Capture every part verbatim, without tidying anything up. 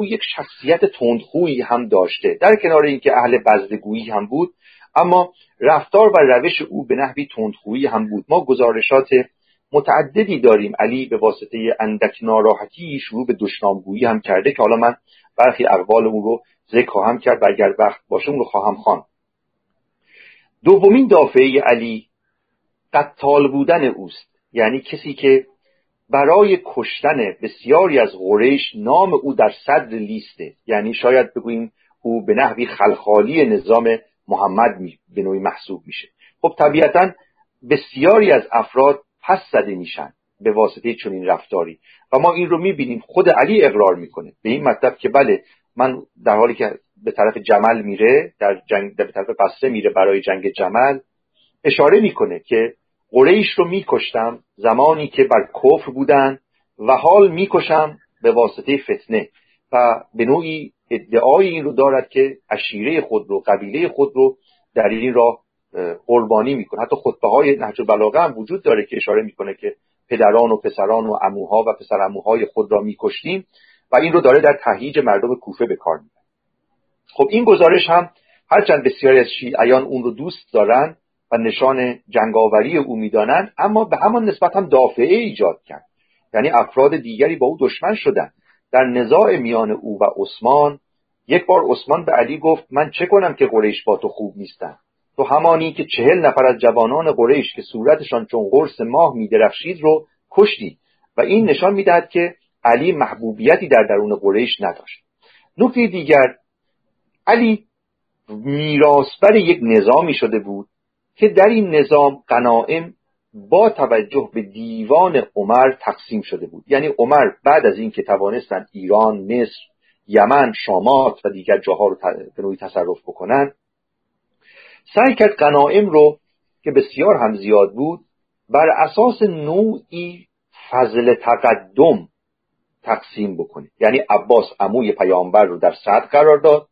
او یک شخصیت تندخویی هم داشته، در کنار اینکه اهل بزدگویی هم بود، اما رفتار و روش او به نحوی تندخویی هم بود. ما گزارشات متعددی داریم علی به واسطه اندک ناراحتی شروع به دشنامگویی هم کرده که حالا من برخی اقوال او رو ذکر خواهم کرد و اگر وقت باشه اون رو خواهم خواند. دومین دافعه علی قتال بودن اوست، یعنی کسی که برای کشتن بسیاری از قریش نام او در صدر لیسته، یعنی شاید بگوییم او به نحوی خلخالی نظام محمد به نوعی محسوب میشه. خب طبیعتاً بسیاری از افراد پس زده میشن به واسطه چنین رفتاری و ما این رو میبینیم خود علی اقرار میکنه به این مطلب که بله من در حالی که به طرف جمل میره، در جنگ در به طرف بصره میره برای جنگ جمل، اشاره میکنه که قریش رو میکشتم زمانی که بر کفر بودن و حال میکشم به واسطه فتنه و به نوعی ادعای این رو دارد که عشیره خود رو، قبیله خود رو در این راه قربانی میکنه. حتی خطبه های نهج البلاغه هم وجود داره که اشاره میکنه که پدران و پسران و عموها و پسر عموهای خود را میکشتیم و این رو داره در تهییج مردم کوفه به کار میبره. خب این گزارش هم هرچند بسیاری از شیعیان اون رو دوست دارن و نشان جنگاوری او میدانند، اما به همان نسبت هم دافعه ایجاد کرد، یعنی افراد دیگری با او دشمن شدن. در نزاع میان او و عثمان یک بار عثمان به علی گفت من چه کنم که قریش با تو خوب نیستن؟ تو همانی که چهل نفر از جوانان قریش که صورتشان چون قرص ماه میدرخشید رو کشتی و این نشان میدهد که علی محبوبیتی در درون قریش نداشت. نکته دیگر، علی میراثبر یک نظامی شده بود که در این نظام غنایم با توجه به دیوان عمر تقسیم شده بود. یعنی عمر بعد از این که توانستند ایران، مصر، یمن، شامات و دیگر جاها رو به نوعی تصرف بکنن، سعی کرد غنایم رو که بسیار هم زیاد بود بر اساس نوعی فضل تقدم تقسیم بکنه. یعنی عباس عموی پیامبر رو در صدر قرار داد،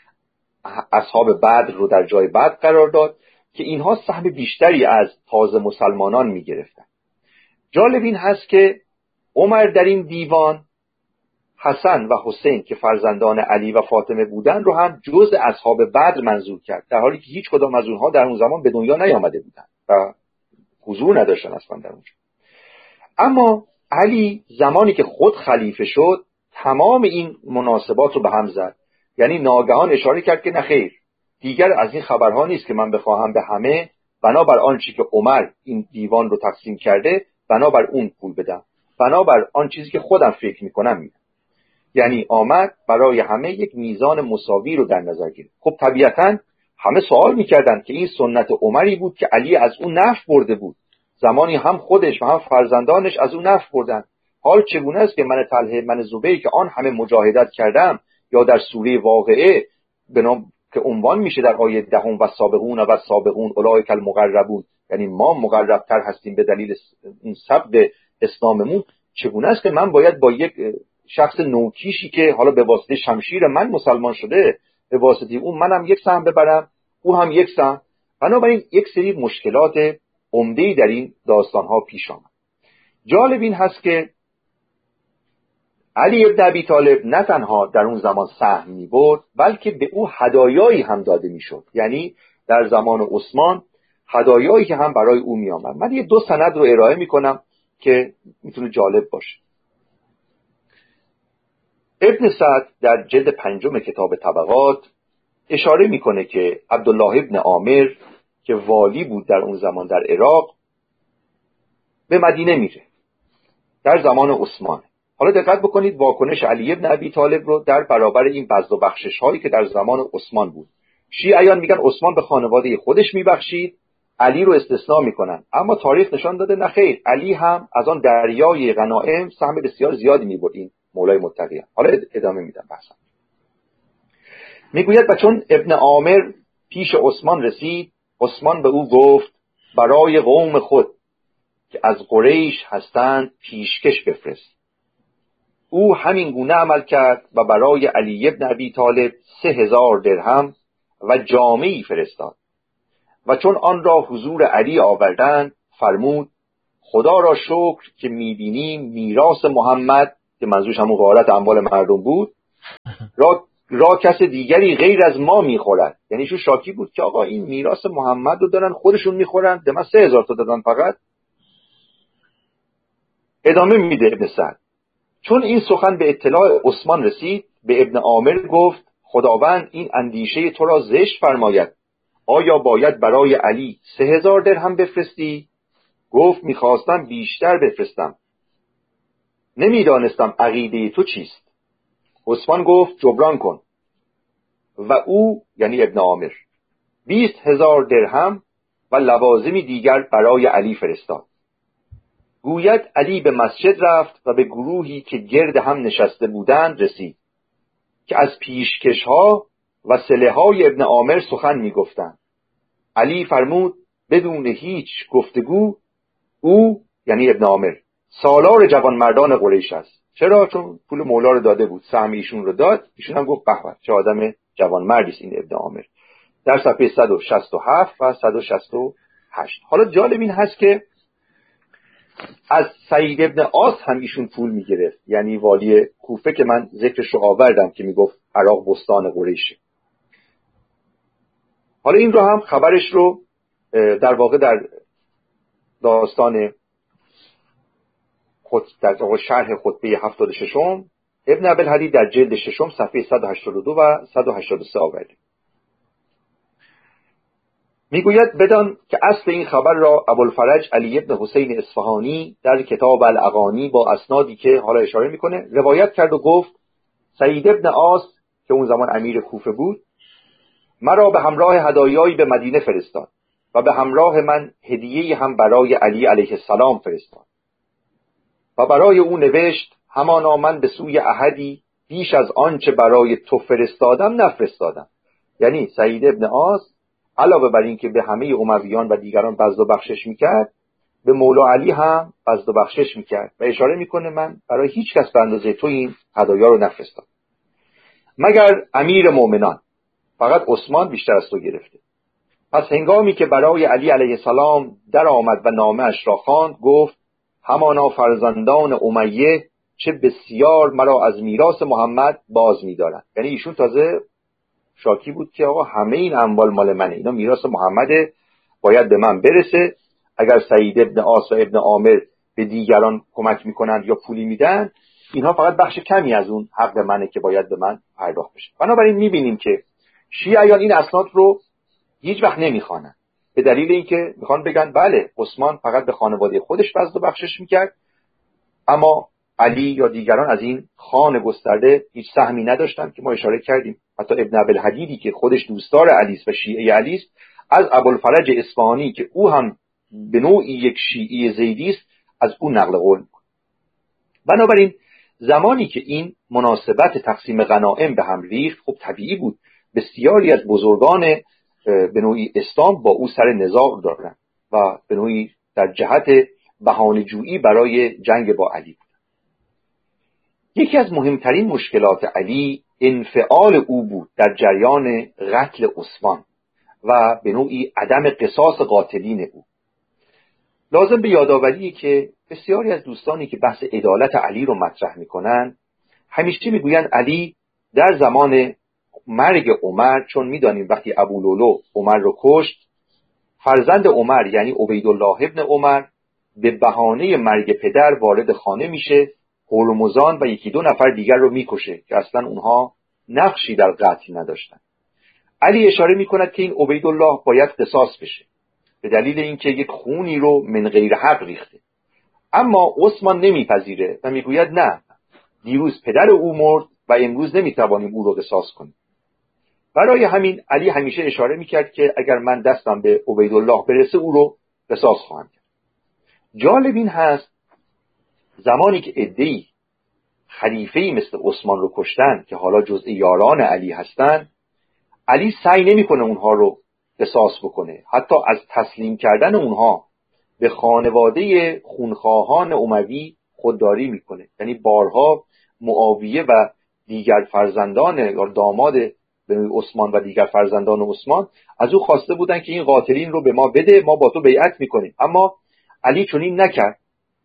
اصحاب بدر رو در جای بدر قرار داد که اینها سهم بیشتری از تازه مسلمانان می گرفتن. جالب این هست که عمر در این دیوان حسن و حسین که فرزندان علی و فاطمه بودن رو هم جزء اصحاب بدر منظور کرد، در حالی که هیچ کدام از اونها در اون زمان به دنیا نیامده بودن و حضور نداشتن اصلا در اونجا. اما علی زمانی که خود خلیفه شد تمام این مناسبات رو به هم زد، یعنی ناگهان اشاره کرد که نخیر، دیگر از این خبرها نیست که من بخواهم به همه بنابر آنچه که عمر این دیوان رو تقسیم کرده بنابر اون پول بدم، بنابر آن چیزی که خودم فکر میکنم میدم. یعنی آمد برای همه یک میزان مساوی رو در نظر گرفت. خب طبیعتاً همه سوال میکردن که این سنت عمری بود که علی از اون نفع برده بود، زمانی هم خودش و هم فرزندانش از اون نفع بردن. حال چگونه است که من طلحه، من زبیر که آن همه مجاهدت کردم، یا در سوره واقعه به نام که عنوان میشه در آیه دهم و سابقون و سابقون اولئک المقربون، یعنی ما مقربتر هستیم به دلیل این سبب اسلاممون، چگونه است که من باید با یک شخص نوکیشی که حالا به واسطه شمشیر من مسلمان شده به واسطه اون منم یک سهم ببرم، او هم یک سهم؟ بنابراین یک سری مشکلات عمده‌ای در این داستان‌ها پیش آمد. جالب این هست که علی ابن ابی طالب نه تنها در اون زمان سهم می‌برد بلکه به او هدایایی هم داده می‌شد. یعنی در زمان عثمان هدایایی که هم برای او می‌آمد. من یه دو سند رو ارائه می‌کنم که میتونه جالب باشه. ابن سعد در جلد پنجم کتاب طبقات اشاره میکنه که عبدالله ابن عامر که والی بود در اون زمان در عراق به مدینه میره در زمان عثمان. حالا دقت بکنید واکنش علی ابن ابی طالب رو در برابر این بذل و بخشش هایی که در زمان عثمان بود. شیعیان میگن عثمان به خانواده خودش میبخشید، علی رو استثناء میکنن، اما تاریخ نشان داده نخیر، علی هم از آن دریای غنایم سهم بسیار زیادی میبرد. این مولای متقیان. حالا ادامه میدم بحثم. میگوید و چون ابن عامر پیش عثمان رسید، عثمان به او گفت برای قوم خود که از قریش هستند پیشکش بفرست. او همین گونه عمل کرد و برای علی ابن ابی طالب سه هزار درهم و جامه‌ای فرستاد و چون آن را حضور علی آوردند فرمود خدا را شکر که میبینیم میراث محمد که منظورش همون غارت اموال مردم بود را را کس دیگری غیر از ما میخورد. یعنی شو شاکی بود که آقا این میراث محمد رو دارن خودشون میخورن، به من سه هزار تا دادن فقط. ادامه میده ابن سعد: چون این سخن به اطلاع عثمان رسید، به ابن عامر گفت خداوند این اندیشه تو را زشت فرماید، آیا باید برای علی سه هزار درهم بفرستی؟ گفت میخواستم بیشتر بفرستم، نمیدانستم عقیده تو چیست. عثمان گفت جبران کن و او یعنی ابن عامر بیست هزار درهم و لوازمی دیگر برای علی فرستاد. گوید علی به مسجد رفت و به گروهی که گرد هم نشسته بودند رسید که از پیشکشها و صله‌های ابن عامر سخن می‌گفتند. علی فرمود بدون هیچ گفتگو او یعنی ابن عامر سالار جوانمردان قریش است. چرا؟ چون پول مولا رو داده بود، سهم ایشون رو داد، ایشون هم گفت به به چه آدم جوانمردی است این ابن عامر. در صفحه صد و شصت و هفت و صد و شصت و هشت. حالا جالب این هست که از سعید ابن عاص هم ایشون پول میگرفت، یعنی والی کوفه که من ذکرش رو آوردم که میگفت عراق بستان قریشه. حالا این رو هم خبرش رو در واقع در داستان خود در واقع شرح خطبه هفتاد و ششم ابن ابوالحدید در جلد ششم صفحه صد و هشتاد و دو و صد و هشتاد و سه آورده. میگوید بدان که اصل این خبر را ابوالفرج علی ابن حسین اصفهانی در کتاب الاغانی با اسنادی که حالا اشاره میکنه روایت کرد و گفت سعید ابن عاص که اون زمان امیر کوفه بود مرا به همراه هدایایی به مدینه فرستاد و به همراه من هدیه‌ای هم برای علی علیه السلام فرستاد و برای او نوشت همانا من به سوی احدی بیش از آنچه برای تو فرستادم نفرستادم. یعنی سعید ابن عاص علاوه بر این که به همه امویان و دیگران بذل و بخشش میکرد، به مولا علی هم بذل و بخشش میکرد و اشاره میکنه من برای هیچ کس به اندازه تو این هدایا رو نفرستادم مگر امیر مومنان، فقط عثمان بیشتر از تو گرفته. پس هنگامی که برای علی علیه السلام در آمد و نامه اش را خواند گفت همانا فرزندان امیه چه بسیار مرا از میراث محمد باز می‌دارند. یعنی ایشون تازه شاکی بود که آقا همه این اموال مال منه، اینا میراث محمده، باید به من برسه. اگر سعید ابن عاص و ابن عامر به دیگران کمک میکنند یا پولی میدن، اینها فقط بخش کمی از اون حق منه که باید به من پرداخت بشه. بنابراین میبینیم که شیعیان این اسناد رو هیچ وقت نمیخوانن، به دلیل اینکه میخوان بگن بله عثمان فقط به خانواده خودش بذل و بخشش میکرد، اما علی یا دیگران از این خان گسترده هیچ سهمی نداشتن که ما اشاره کردیم. حتی ابن ابوالحدیدی که خودش دوستدار علی است و شیعه علی است، از ابوالفرج اصفهانی که او هم به نوعی یک شیعی زیدی است از او نقل قول میکنه. بنابراین زمانی که این مناسبت تقسیم غنایم به هم ریخت، خب طبیعی بود بسیاری از بزرگان به نوعی اسلام با او سر نزاع دارن و به نوعی در جهت بهانه‌جویی برای جنگ با علی بود. یکی از مهمترین مشکلات علی انفعال او بود در جریان قتل عثمان و به نوعی عدم قصاص قاتلین او. لازم به یادآوری که بسیاری از دوستانی که بحث عدالت علی رو مطرح میکنن همیشه میگویند علی در زمان مرگ عمر، چون میدانیم وقتی ابولولو عمر رو کشت، فرزند عمر یعنی عبیدالله ابن عمر به بهانه مرگ پدر وارد خانه میشه، هرمزان و یکی دو نفر دیگر رو میکشه که اصلا اونها نقشی در قتل نداشتن. علی اشاره میکند که این عبیدالله باید قصاص بشه به دلیل اینکه یک خونی رو من غیر حق ریخته. اما عثمان نمیپذیره و میگوید نه، دیروز پدر او مرد و امروز نمیتوانیم او رو قصاص کنیم. برای همین علی همیشه اشاره میکرد که اگر من دستم به عبیدالله برسه او رو قصاص خواهم کرد. جالب این هست زمانی که عده‌ای خلیفه‌ای مثل عثمان رو کشتن که حالا جزء یاران علی هستن، علی سعی نمیکنه اونها رو قصاص بکنه، حتی از تسلیم کردن اونها به خانواده خونخواهان اموی خودداری میکنه. یعنی بارها معاویه و دیگر فرزندان یا داماد عثمان و دیگر فرزندان عثمان از او خواسته بودن که این قاتلین رو به ما بده، ما با تو بیعت میکنیم، اما علی چنین نکرد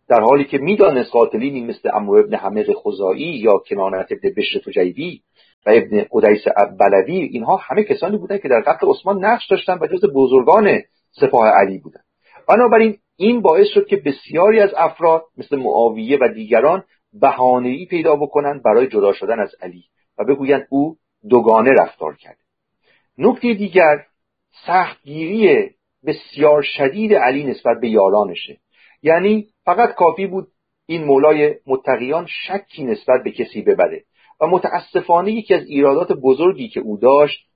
در حالی که میدانست قاتلینی مثل عمرو ابن حمق خزاعی یا کنانة ابن بشر تجیبی و ابن قدیس بلوی، اینها همه کسانی بودند که در قتل عثمان نقش داشتند و جز بزرگان سپاه علی بودند. بنابراین این باعث شد که بسیاری از افراد مثل معاویه و دیگران بهانه‌ای پیدا بکنند برای جدا شدن از علی و بگویند او دوگانه رفتار کرد. نکته دیگر سختگیری بسیار شدید علی نسبت به یارانشه. یعنی فقط کافی بود این مولای متقیان شکی نسبت به کسی ببره و متاسفانه یکی از ایرادات بزرگی که او داشت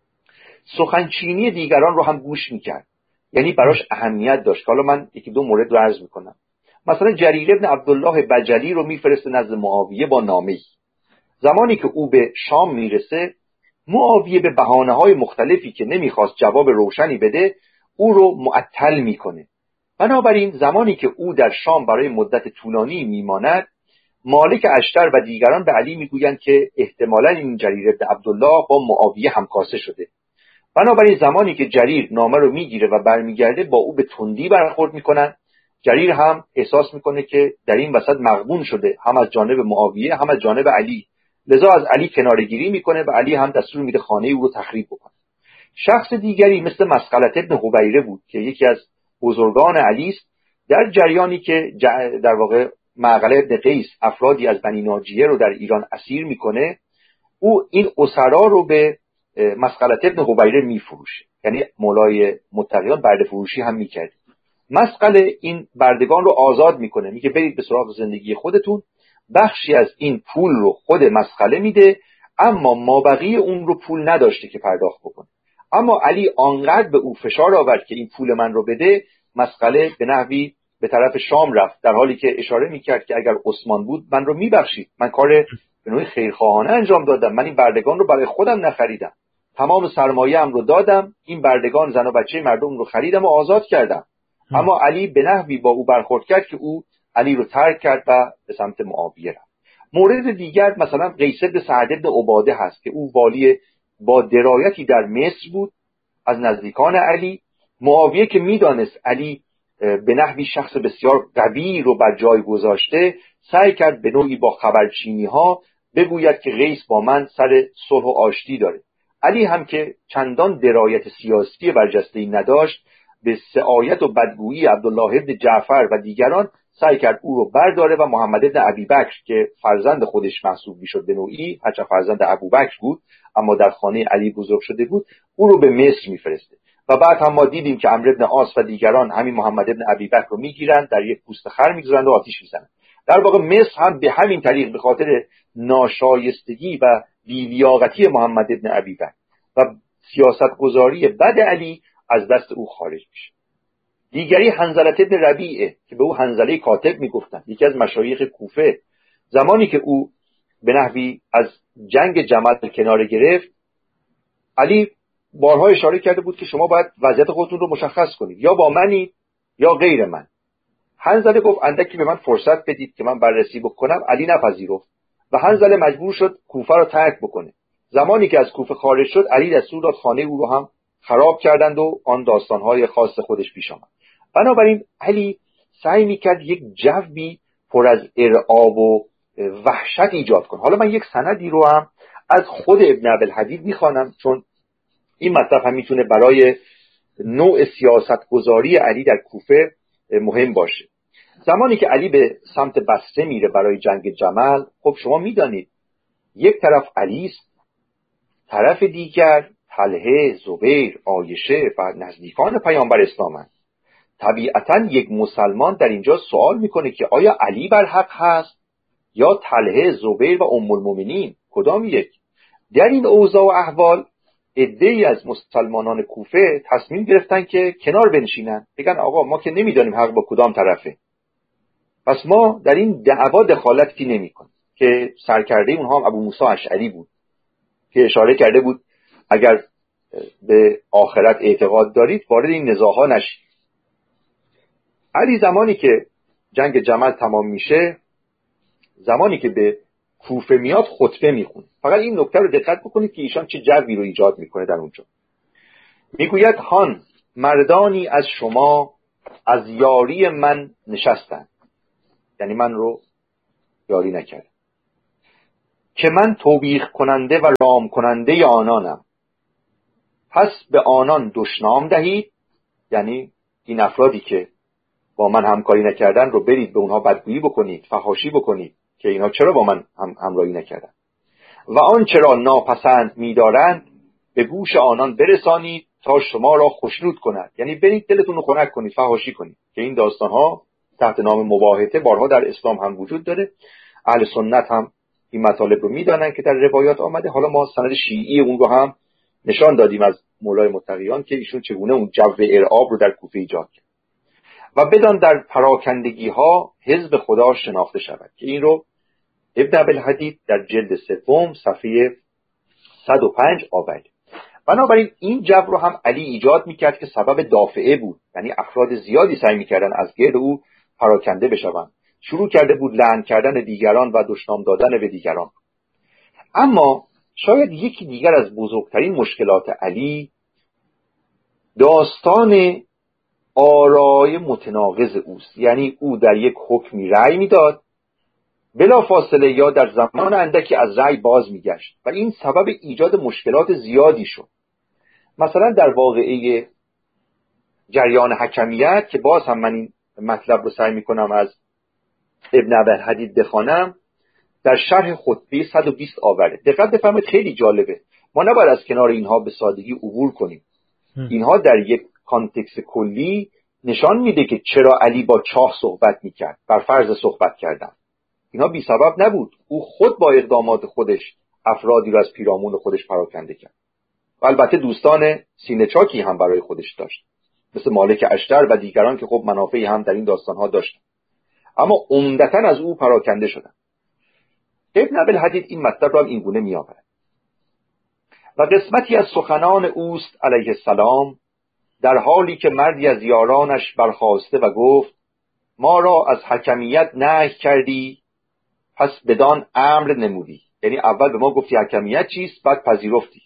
سخنچینی دیگران رو هم گوش میکرد، یعنی براش اهمیت داشت. حالا من یکی دو مورد رو عرض میکنم. مثلا جریر ابن عبدالله بجلی رو میفرسته نزد معاویه با نامه‌ای. زمانی که او به شام میرسه، معاویه به بهانه‌های مختلفی که نمیخواست جواب روشنی بده او رو معطل میکنه. بنابراین زمانی که او در شام برای مدت طولانی میماند، مالک اشتر و دیگران به علی میگویند که احتمالاً این جریر ابن عبدالله با معاویه همکاسه شده. بنابراین زمانی که جریر نامه رو میگیره و برمیگرده با او به تندی برخورد میکنن. جریر هم احساس میکنه که در این وسط مغبون شده، هم از جانب معاویه هم از جانب علی، لذا از علی کناره‌گیری میکنه و علی هم دستور میده خانه او رو تخریب بکنه. شخص دیگری مثل مسقلة ابن حبیره بود که یکی از بزرگان علی است. در جریانی که در واقع معقله ابن قیس افرادی از بنی ناجیه رو در ایران اسیر میکنه، او این اسرا رو به مسقلة ابن حبیره میفروشه، یعنی مولای متقیان برده فروشی هم میکرد. مسقله این بردگان رو آزاد میکنه، میگه برید به سراغ زندگی خودتون. بخشی از این پول رو خود مسقله میده، اما مابقی اون رو پول نداشته که پرداخت بکنه. اما علی آنقدر به او فشار آورد که این پول من رو بده، مسقله به نحوی به طرف شام رفت، در حالی که اشاره میکرد که اگر عثمان بود من رو میبخشید، من کار به نوعی خیرخواهانه انجام دادم، من این بردگان رو برای خودم نخریدم، تمام سرمایه ام رو دادم، این بردگان زن و بچه مردم رو خریدم و آزاد کردم. اما علی به نحوی با او برخورد کرد که او علی رو ترک کرد و به سمت معاویه رفت. مورد دیگر مثلا قیس بن سعد بن عباده هست که او والی با درایتی در مصر بود از نزدیکان علی. معاویه که میدانست علی به نحوی شخص بسیار قوی رو بر جای گذاشته، سعی کرد به نوعی با خبرچینی ها بگوید که قیس با من سر صلح و آشتی داره. علی هم که چندان درایت سیاسی برجسته‌ای نداشت، به سعایت و بدگویی عبدالله ابن جعفر و دیگران سعی کرد او رو برداره و محمد ابن ابیبکر که فرزند خودش محسوب میشد به نوعی، هرچند فرزند ابوبکر بود اما در خانه علی بزرگ شده بود، او رو به مصر میفرسته. و بعد هم ما دیدیم که عمرو ابن عاص و دیگران همین محمد ابن ابیبکر رو میگیرن، در یک پوست خر میگذارن و آتیش میزنن. در واقع مصر هم به همین طریق به خاطر ناشایستگی و بی‌لیاقتی محمد ابن ابیبکر و سیاست گذاری بد علی از دست او خارج میشه. دیگری حنظله ابن ربیعه که به او حنظله کاتب میگفتن، یکی از مشایخ کوفه. زمانی که او به نحوی از جنگ جمل کناره گرفت، علی بارها اشاره کرده بود که شما باید وضعیت خودتون رو مشخص کنید، یا با منید یا غیر من. حنظله گفت اندکی به من فرصت بدید که من بررسی بکنم. علی نپذیرفت و حنظله مجبور شد کوفه رو ترک بکنه. زمانی که از کوفه خارج شد، علی دستور داد خانه او رو هم خراب کردند و آن داستانهای خاص خودش پیش آمد. بنابراین علی سعی میکرد یک جوی پر از ارعاب و وحشت ایجاد کنه. حالا من یک سندی رو هم از خود ابن ابوالحدید میخوانم، چون این مطلب هم میتونه برای نوع سیاست گذاری علی در کوفه مهم باشه. زمانی که علی به سمت بصره میره برای جنگ جمل، خب شما میدانید یک طرف علی است، طرف دیگر طلحه، زبیر، عایشه و نزدیکان پیامبر اسلامند. طبیعتاً یک مسلمان در اینجا سوال میکنه که آیا علی بر حق هست یا طلحه، زبیر و ام المؤمنین؟ کدام یک؟ در این اوضاع و احوال عده‌ای از مسلمانان کوفه تصمیم گرفتن که کنار بنشینن، بگن آقا ما که نمیدانیم حق با کدام طرفه، پس ما در این دعوا دخالتی نمی‌کنیم. که سرکرده اونها هم ابو موسی اشعری بود که اشاره کرده بود اگر به آخرت اعتقاد دارید وارد این نزاع‌ها نشید. علی زمانی که جنگ جمل تمام میشه، زمانی که به کوفه میاد خطبه میخونه. فقط این نکته رو دقت بکنید که ایشان چه جوی رو ایجاد میکنه در اونجا. میگوید هان مردانی از شما از یاری من نشستند یعنی من رو یاری نکرد، که من توبیخ کننده و رام کننده آنانم. پس به آنان دشنام دهید، یعنی این افرادی که با من همکاری نکردن رو برید به اونها بدگویی بکنید، فحاشی بکنید که اینا چرا با من هم همراهی نکردن، و آن چرا ناپسند می‌دارند به گوش آنان برسانید تا شما را خوشنود کند. یعنی برید دلتون رو خنک کنید، فحاشی کنید، که این داستان‌ها تحت نام مباهته بارها در اسلام هم وجود داره. اهل سنت هم این مطالب رو میدانن که در روایات آمده. حالا ما سند شیعی اون رو هم نشان دادیم از مولای متقیان که ایشون چگونه اون جو ارعاب رو در کوفه ایجاد کرد. و بدان در پراکندگی ها حزب خدا شناخته شود، که این رو ابن ابوالحدید در جلد سوم صفحه صد و پنج آورد. بنابراین این جو رو هم علی ایجاد میکرد که سبب دافعه بود، یعنی افراد زیادی سعی میکردن از گرد او پراکنده بشوند. شروع کرده بود لعن کردن دیگران و دشنام دادن به دیگران. اما شاید یکی دیگر از بزرگترین مشکلات علی داستان آرای متناقض اوست. یعنی او در یک حکمی رأی میداد، بلا فاصله یا در زمان اندکی از رأی باز میگشت و این سبب ایجاد مشکلات زیادی شد. مثلا در واقعه جریان حکمیت که باز هم من این مطلب رو سعی میکنم از ابن ابوالحدید بخوانم، در شرح خطبه صد و بیست آورده. دقت بفرمایید، خیلی جالبه. ما نباید از کنار اینها به سادگی عبور کنیم. اینها در یک کانتکست کلی نشان میده که چرا علی با چاه صحبت میکرد، بر فرض صحبت کردن. اینا بی سبب نبود. او خود با اقدامات خودش افرادی رو از پیرامون خودش پراکنده کرد. و البته دوستان سینه چاکی هم برای خودش داشت، مثل مالک اشتر و دیگران که خب منافعی هم در این داستانها داشتن، اما عمدتاً از او پراکنده شدن. ابن ابوالحدید این مطلب را این گونه می آورد: و قسمتی از سخنان اوست علیه السلام در حالی که مردی از یارانش برخاسته و گفت ما را از حکمیت نهی کردی پس بدان امر نمودی. یعنی اول به ما گفتی حکمیت چیست، بعد پذیرفتی.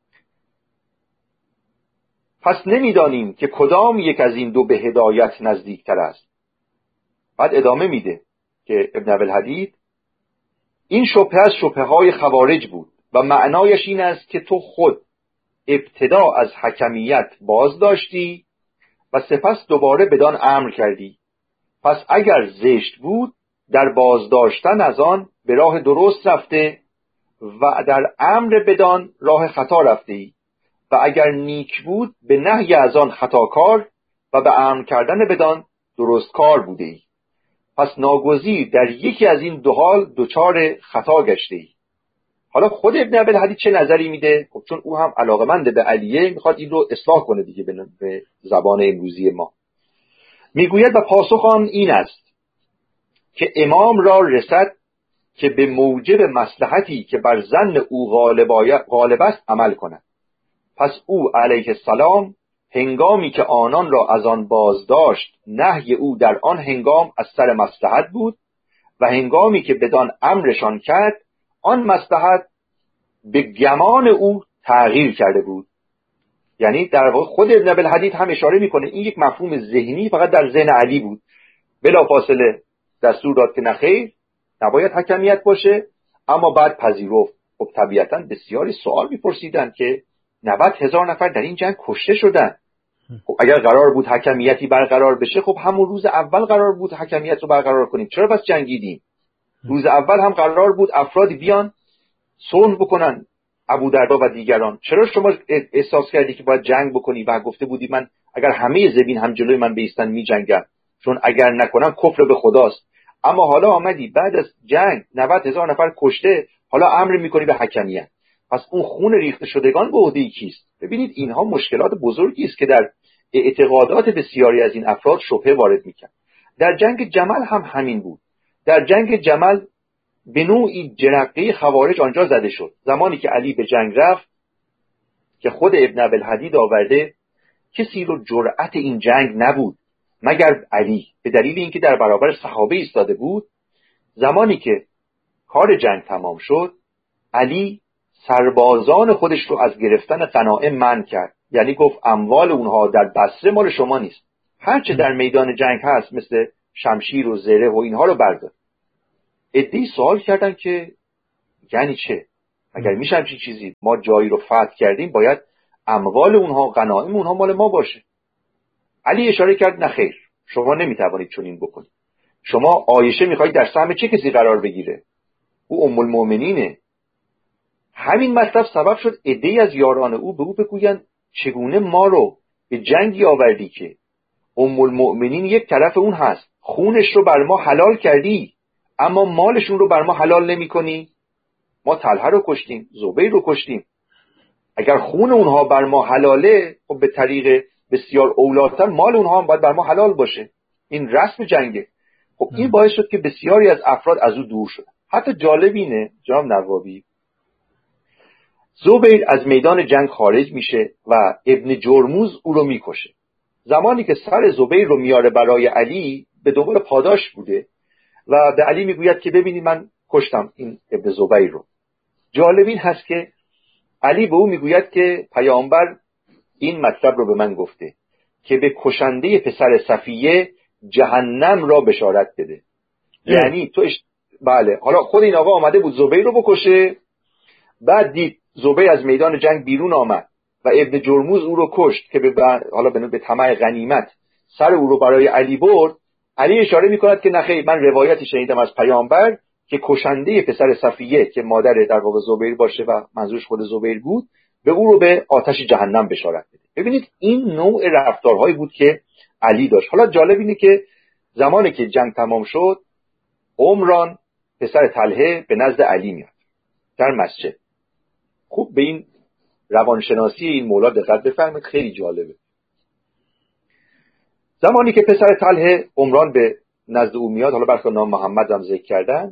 پس نمیدانیم که کدام یک از این دو به هدایت نزدیکتر است. بعد ادامه میده که ابن ابوالحدید این شبهه از شبهه های خوارج بود و معنایش این است که تو خود ابتدا از حکمیت باز داشتی و سپس دوباره بدان امر کردی. پس اگر زشت بود در بازداشتن از آن به راه درست رفته و در امر بدان راه خطا رفته ای، و اگر نیک بود به نهی از آن خطاکار و به امر کردن بدان درست کار بوده ای. پس ناگزیر در یکی از این دو حال دچار خطا گشته ای. حالا خود ابن ابوالحدید چه نظری میده؟ خب چون او هم علاقمند به علیه، میخواد این رو اصلاح کنه دیگه به زبان امروزی ما. میگوید و پاسخ آن این است که امام را رسد که به موجب مصلحتی که بر ظن او غالب است عمل کند. پس او علیه السلام هنگامی که آنان را از آن بازداشت، نهی او در آن هنگام از سر مصلحت بود و هنگامی که بدان امرشان کرد آن مصلحت به گمان او تغییر کرده بود. یعنی در واقع خود ابن ابوالحدید هم اشاره میکنه این یک مفهوم ذهنی فقط در ذهن علی بود. بلافاصله دستور داد که نخیر، نباید حکمیت باشه، اما بعد پذیرفت. خب طبیعتا بسیاری سوال میپرسیدن که نود هزار نفر در این جنگ کشته شدن. خب اگر قرار بود حکمیتی برقرار بشه، خب همون روز اول قرار بود حکمیت رو برقرار کنیم. چرا بس جنگیدیم؟ روز اول هم قرار بود افرادی بیان صلح بکنن، ابودردا و دیگران. چرا شما احساس کردی که باید جنگ بکنی و گفته بودی من اگر همه زمین هم جلوی من بیستن می جنگم، چون اگر نکنم کفر به خداست. اما حالا آمدی بعد از جنگ نود هزار نفر کشته، حالا امر میکنی به حکمیت. پس اون خون ریخته شدگان به عهده کیست؟ ببینید اینها مشکلات بزرگی است که در اعتقادات بسیاری از این افراد شبهه وارد میکنه. در جنگ جمل هم همین بود. در جنگ جمل به نوعی جرقه خوارج آنجا زده شد. زمانی که علی به جنگ رفت، که خود ابن ابوالحدید آورده، کسی رو جرأت این جنگ نبود مگر علی، به دلیل اینکه در برابر صحابه ایستاده بود. زمانی که کار جنگ تمام شد، علی سربازان خودش رو از گرفتن غنایم منع کرد. یعنی گفت اموال اونها در بصره مال شما نیست، هرچه در میدان جنگ هست مثل شمشیر و زره و اینها رو برداره. عده‌ای سوال کردن که یعنی چه؟ اگر میشه همچین چیزی، ما جایی رو فتح کردیم باید اموال اونها، غنایم اونها مال ما باشه. علی اشاره کرد نه خیر، شما نمیتوانید چنین بکنید. شما عایشه میخواید در سهم چه کسی قرار بگیره؟ او ام المؤمنینه. همین مطلب سبب شد عده‌ای از یاران او به او بگویند چگونه ما رو به جنگی آوردی که ام المؤمنین یک طرف اون هست، خونش رو بر ما حلال کردی اما مالشون رو بر ما حلال نمی کنی. ما طلحه رو کشتیم، زبیر رو کشتیم، اگر خون اونها بر ما حلاله خب به طریق بسیار اولاتر مال اونها هم باید بر ما حلال باشه. این رسم جنگه. خب این باعث شد که بسیاری از افراد از او دور شدن. حتی جالب اینه جناب نوابی، زبیر از میدان جنگ خارج میشه و ابن جرموز او رو میکشه. زمانی که سر زبیر رو میاره برای علی به دنبال پاداش بوده و به علی میگوید که ببینید من کشتم این ابن زبیر رو. جالب این هست که علی به او میگوید که پیامبر این مطلب رو به من گفته که به کشنده پسر صفیه جهنم را بشارت بده. یعنی تو اش... بله، حالا خود این آقا آمده بود زبیر رو بکشه، بعد دید زبیر از میدان جنگ بیرون آمد و ابن جرموز او رو کشت که به بر... حالا به, به طمع غنیمت سر او رو برای علی برد. علی اشاره میکند که نخیر، من روایتی شنیدم از پیامبر که کشنده پسر صفیه که مادر در واقع زبیر باشه و منظورش خود زبیر بود، به او رو به آتش جهنم بشارت بده. ببینید این نوع رفتارهایی بود که علی داشت. حالا جالب اینه که زمانی که جنگ تمام شد، عمران پسر طلحه به نزد علی میاد در مسجد. خوب به این روانشناسی این مولا دقت بفرمایید، خیلی جالبه. زمانی که پسر طلحه عمران به نزد او میاد، حالا برخلاف نام محمد هم ذکر کردن،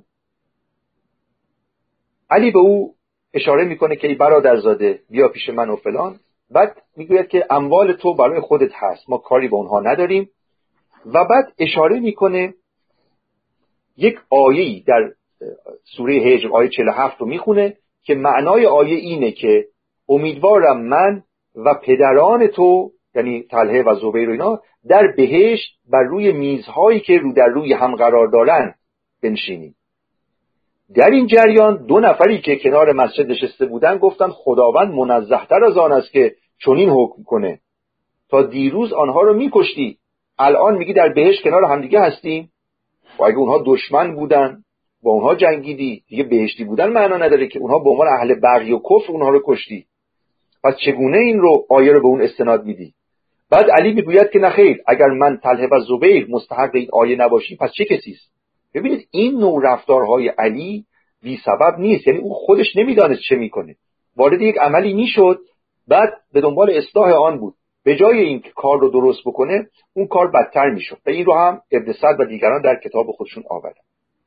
علی به او اشاره میکنه که ای برادرزاده بیا پیش من و فلان. بعد میگوید که اموال تو برای خودت هست، ما کاری با اونها نداریم. و بعد اشاره میکنه یک آیه‌ای در سوره هجر آیه چهل و هفت رو میخونه که معنای آیه اینه که امیدوارم من و پدران تو، یعنی طلحه و زبیر و اینا، در بهشت بر روی میزهایی که رو در روی هم قرار دارن بنشینیم. در این جریان دو نفری که کنار مسجد نشسته بودن گفتن خداوند منزه‌تر از آن است که چنین حکم کنه. تا دیروز آنها رو میکشتی، الان میگی در بهشت کنار همدیگه هستیم. و اگه اونها دشمن بودن با اونها جنگیدی، دیگه بهشتی بودن معنا نداره که اونها به عنوان اهل بغی و کفر اونها رو کشتی. پس چگونه این رو آیه رو به اون استناد میدی؟ بعد علی میگوید که نخیر، اگر من طلحه و زبیر مستحق این آیه نباشیم پس چه کسی است؟ ببینید این نوع رفتارهای علی بی سبب نیست. یعنی او خودش نمیدانست چه میکنه، وارد یک عملی میشد، بعد به دنبال اصلاح آن بود. به جای این کار رو درست بکنه اون کار بدتر میشد و این رو هم ابن سعد و دیگران در کتاب خودشون آوردن.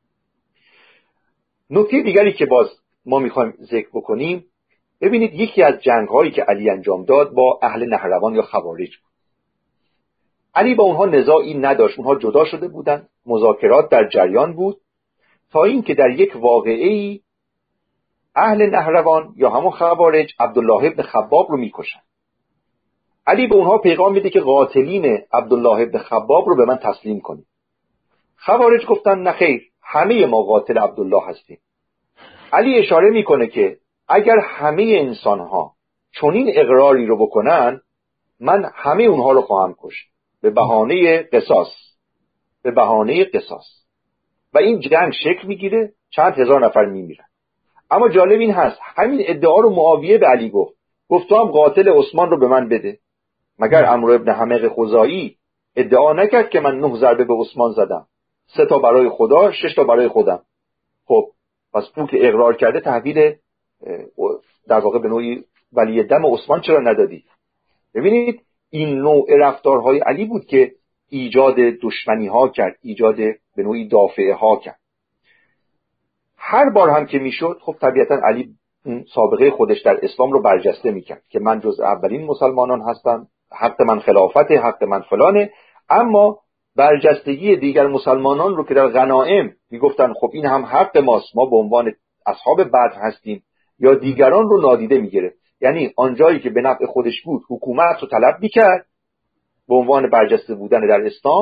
نکته دیگری که باز ما میخوایم ذکر بکنیم، ببینید یکی از جنگ‌هایی که علی انجام داد با اهل نهروان یا خوارج بود. علی با اونها نزاعی نداشت، اونها جدا شده بودن، مذاکرات در جریان بود، تا اینکه در یک واقعه‌ای اهل نهروان یا همون خوارج عبدالله ابن خباب رو میکشن. علی به اونها پیغام میده که قاتلین عبدالله ابن خباب رو به من تسلیم کنید. خوارج گفتن نخیر، همه ما قاتل عبدالله هستیم. علی اشاره میکنه که اگر همه انسانها چنین اقراری رو بکنن، من همه اونها رو خواهم کشت به بهانه قصاص، به بهانه قصاص. و این جنگ شکل میگیره، چند هزار نفر میمیرن. اما جالب این هست همین ادعا رو معاویه به علی گفت، گفت تو هم قاتل عثمان رو به من بده. مگر عمرو ابن حمق خزاعی ادعا نکرد که من نه ضربه به عثمان زدم، سه تا برای خدا، شش تا برای خودم؟ خب پس اون که اقرار کرده تحویل در واقع به نوعی ولی دم عثمان چرا ندادی؟ ببینید این نوع رفتارهای علی بود که ایجاد دشمنی ها کرد، ایجاد به نوعی دافعه ها کرد. هر بار هم که میشد خب طبیعتا علی سابقه خودش در اسلام رو برجسته میکرد که من جز اولین مسلمانان هستم، حق من خلافته، حق من فلانه. اما برجستگی دیگر مسلمانان رو که در غنائم میگفتن خب این هم حق ماست، ما به عنوان اصحاب بدر هستیم، یا دیگران رو نادیده میگرفت. یعنی آنجایی که به نفع خودش بود حکومت رو طلب میکرد به عنوان برجسته بودن در اسلام،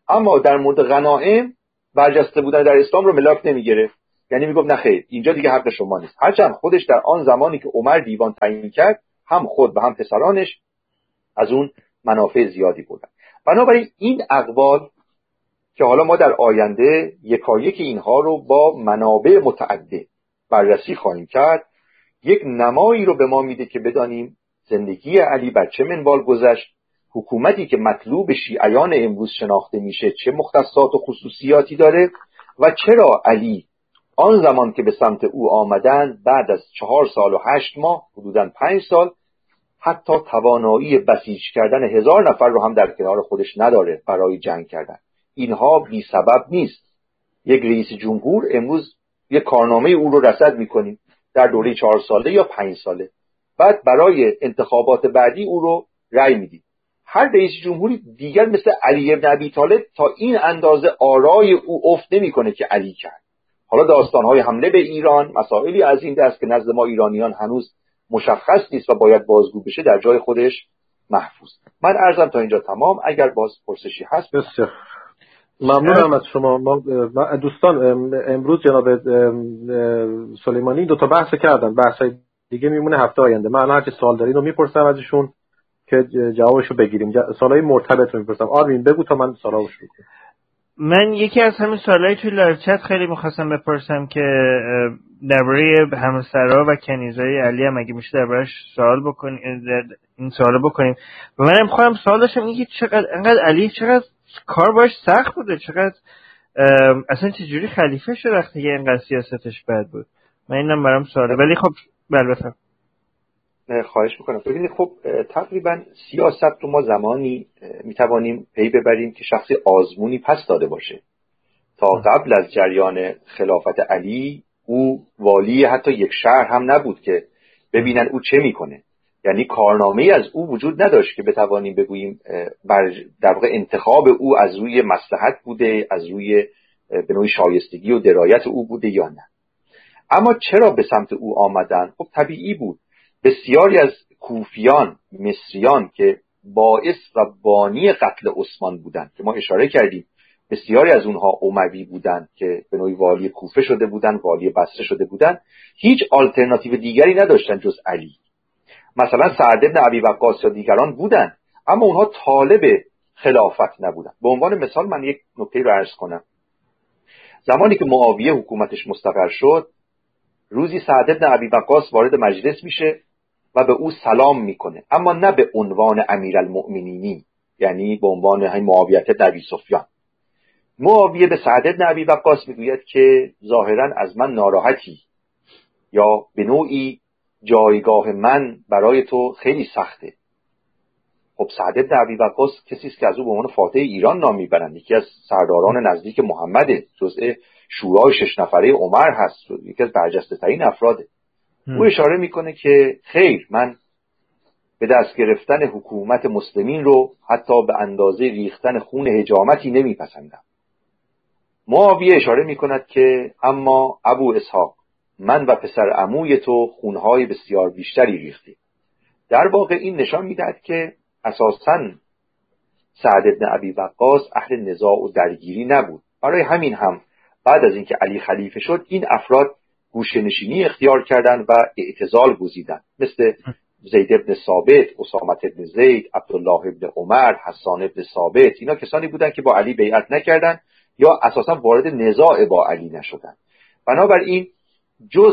اما در مورد غنائم برجسته بودن در اسلام رو ملاک نمیگرفت. یعنی میگفت نه خیر، اینجا دیگه حق شما نیست. هرچند خودش در آن زمانی که عمر دیوان تعیین کرد، هم خود و هم پسرانش از اون منافع زیادی بردن. بنابراین این اقوال که حالا ما در آینده یکایک اینها رو با منابع متعدد بررسی خواهیم کرد، یک نمایی رو به ما میده که بدانیم زندگی علی بر چه منوال گذشت، حکومتی که مطلوب شیعیان امروز شناخته میشه چه مختصات و خصوصیاتی داره و چرا علی آن زمان که به سمت او آمدن بعد از چهار سال و هشت ماه حدوداً پنج سال حتی توانایی بسیج کردن هزار نفر رو هم در کنار خودش نداره برای جنگ کردن. اینها بی سبب نیست. یک رئیس جمهور امروز یک کارنامه او رو رصد میکنیم در دوره چهار ساله یا پنج ساله، بعد برای انتخابات بعدی او رو رأی میدیم. هر رئیس جمهوری دیگر مثل علی ابن ابی طالب تا این اندازه آرای او افت نمیکنه که علی کرد. حالا داستانهای حمله به ایران، مسائلی از این دست که نزد ما ایرانیان هنوز مشخص نیست و باید بازگو بشه، در جای خودش محفوظ. من عرضم تا اینجا تمام. اگر باز پرسشی هست. بسیار ممنونم از شما. ما دوستان امروز جناب سلیمانی دو تا بحث کردن، بحثای دیگه میمونه هفته آینده. من هر چه سوال دارین رو میپرسم ازشون که جوابشو بگیریم. سوالای مرتبط رو میپرسم. آرمین بگو تا من سوالاشو شروع کنم. من یکی از همین سوالای توی لایو چت خیلی می‌خواستم بپرسم که درباره همسرا و کنیزای علی هم اگه میشه دربارش سوال بکنیم، این سوالو بکنیم. و منم خودم سوال داشتم اینکه چقدر انقدر علی چقدر کار باش سخت بوده، چقدر اصلا چجوری خلیفه شد وقتی که اینقدر سیاستش بد بود. من اینم برام سواله، ولی خب بله بفهم. خواهش میکنم. ببینید خب تقریبا سیاست رو ما زمانی میتوانیم پی ببریم که شخصی آزمونی پس داده باشه. تا قبل از جریان خلافت علی او والی حتی یک شهر هم نبود که ببینن او چه میکنه. یعنی کارنامه‌ای از او وجود نداشت که بتوانیم بگوییم بر در واقع انتخاب او از روی مصلحت بوده، از روی به نوعی شایستگی و درایت او بوده یا نه. اما چرا به سمت او آمدن؟ خب طبیعی بود. بسیاری از کوفیان، مصریان که باعث و بانی قتل عثمان بودند که ما اشاره کردیم، بسیاری از اونها اموی بودند که به نوعی والی کوفه شده بودند، والی بصره شده بودند، هیچ آلترناتیو دیگری نداشتند جز علی. مثلا سعد بن ابی وقاص یا دیگران بودند اما اونها طالب خلافت نبودند. به عنوان مثال من یک نکته رو عرض کنم. زمانی که معاویه حکومتش مستقر شد، روزی سعد بن ابی وقاص وارد مجلس میشه و به او سلام میکنه، اما نه به عنوان امیرالمؤمنینی، یعنی به عنوان همین معاویه بن ابی سفیان. معاویه به سعد بن ابی وقاص میگوید که ظاهرا از من ناراحتی یا به نوعی جایگاه من برای تو خیلی سخته. خب سعد بن ابی وقاص کسی است که از او به عنوان فاتح ایران نام میبرند، یکی از سرداران نزدیک محمده، جزء شورای شش نفره عمر هست، یکی از برجسته ترین افراده. او اشاره میکنه که خیر، من به دست گرفتن حکومت مسلمین رو حتی به اندازه ریختن خون حجامتی نمیپسندم. معاویه اشاره میکند که اما ابو اسحاق، من و پسر عموی تو خونهای بسیار بیشتری ریختیم. در واقع این نشان میدهد که اساساً سعد بن ابی وقاص اهل نزاع و درگیری نبود. برای همین هم بعد از اینکه علی خلیفه شد این افراد گوشه‌نشینی اختیار کردند و اعتزال گزیدند، مثل زید بن ثابت، اسامه بن زید، عبدالله بن عمر، حسان بن ثابت. اینا کسانی بودند که با علی بیعت نکردند یا اساساً وارد نزاع با علی نشدند. بنابراین جز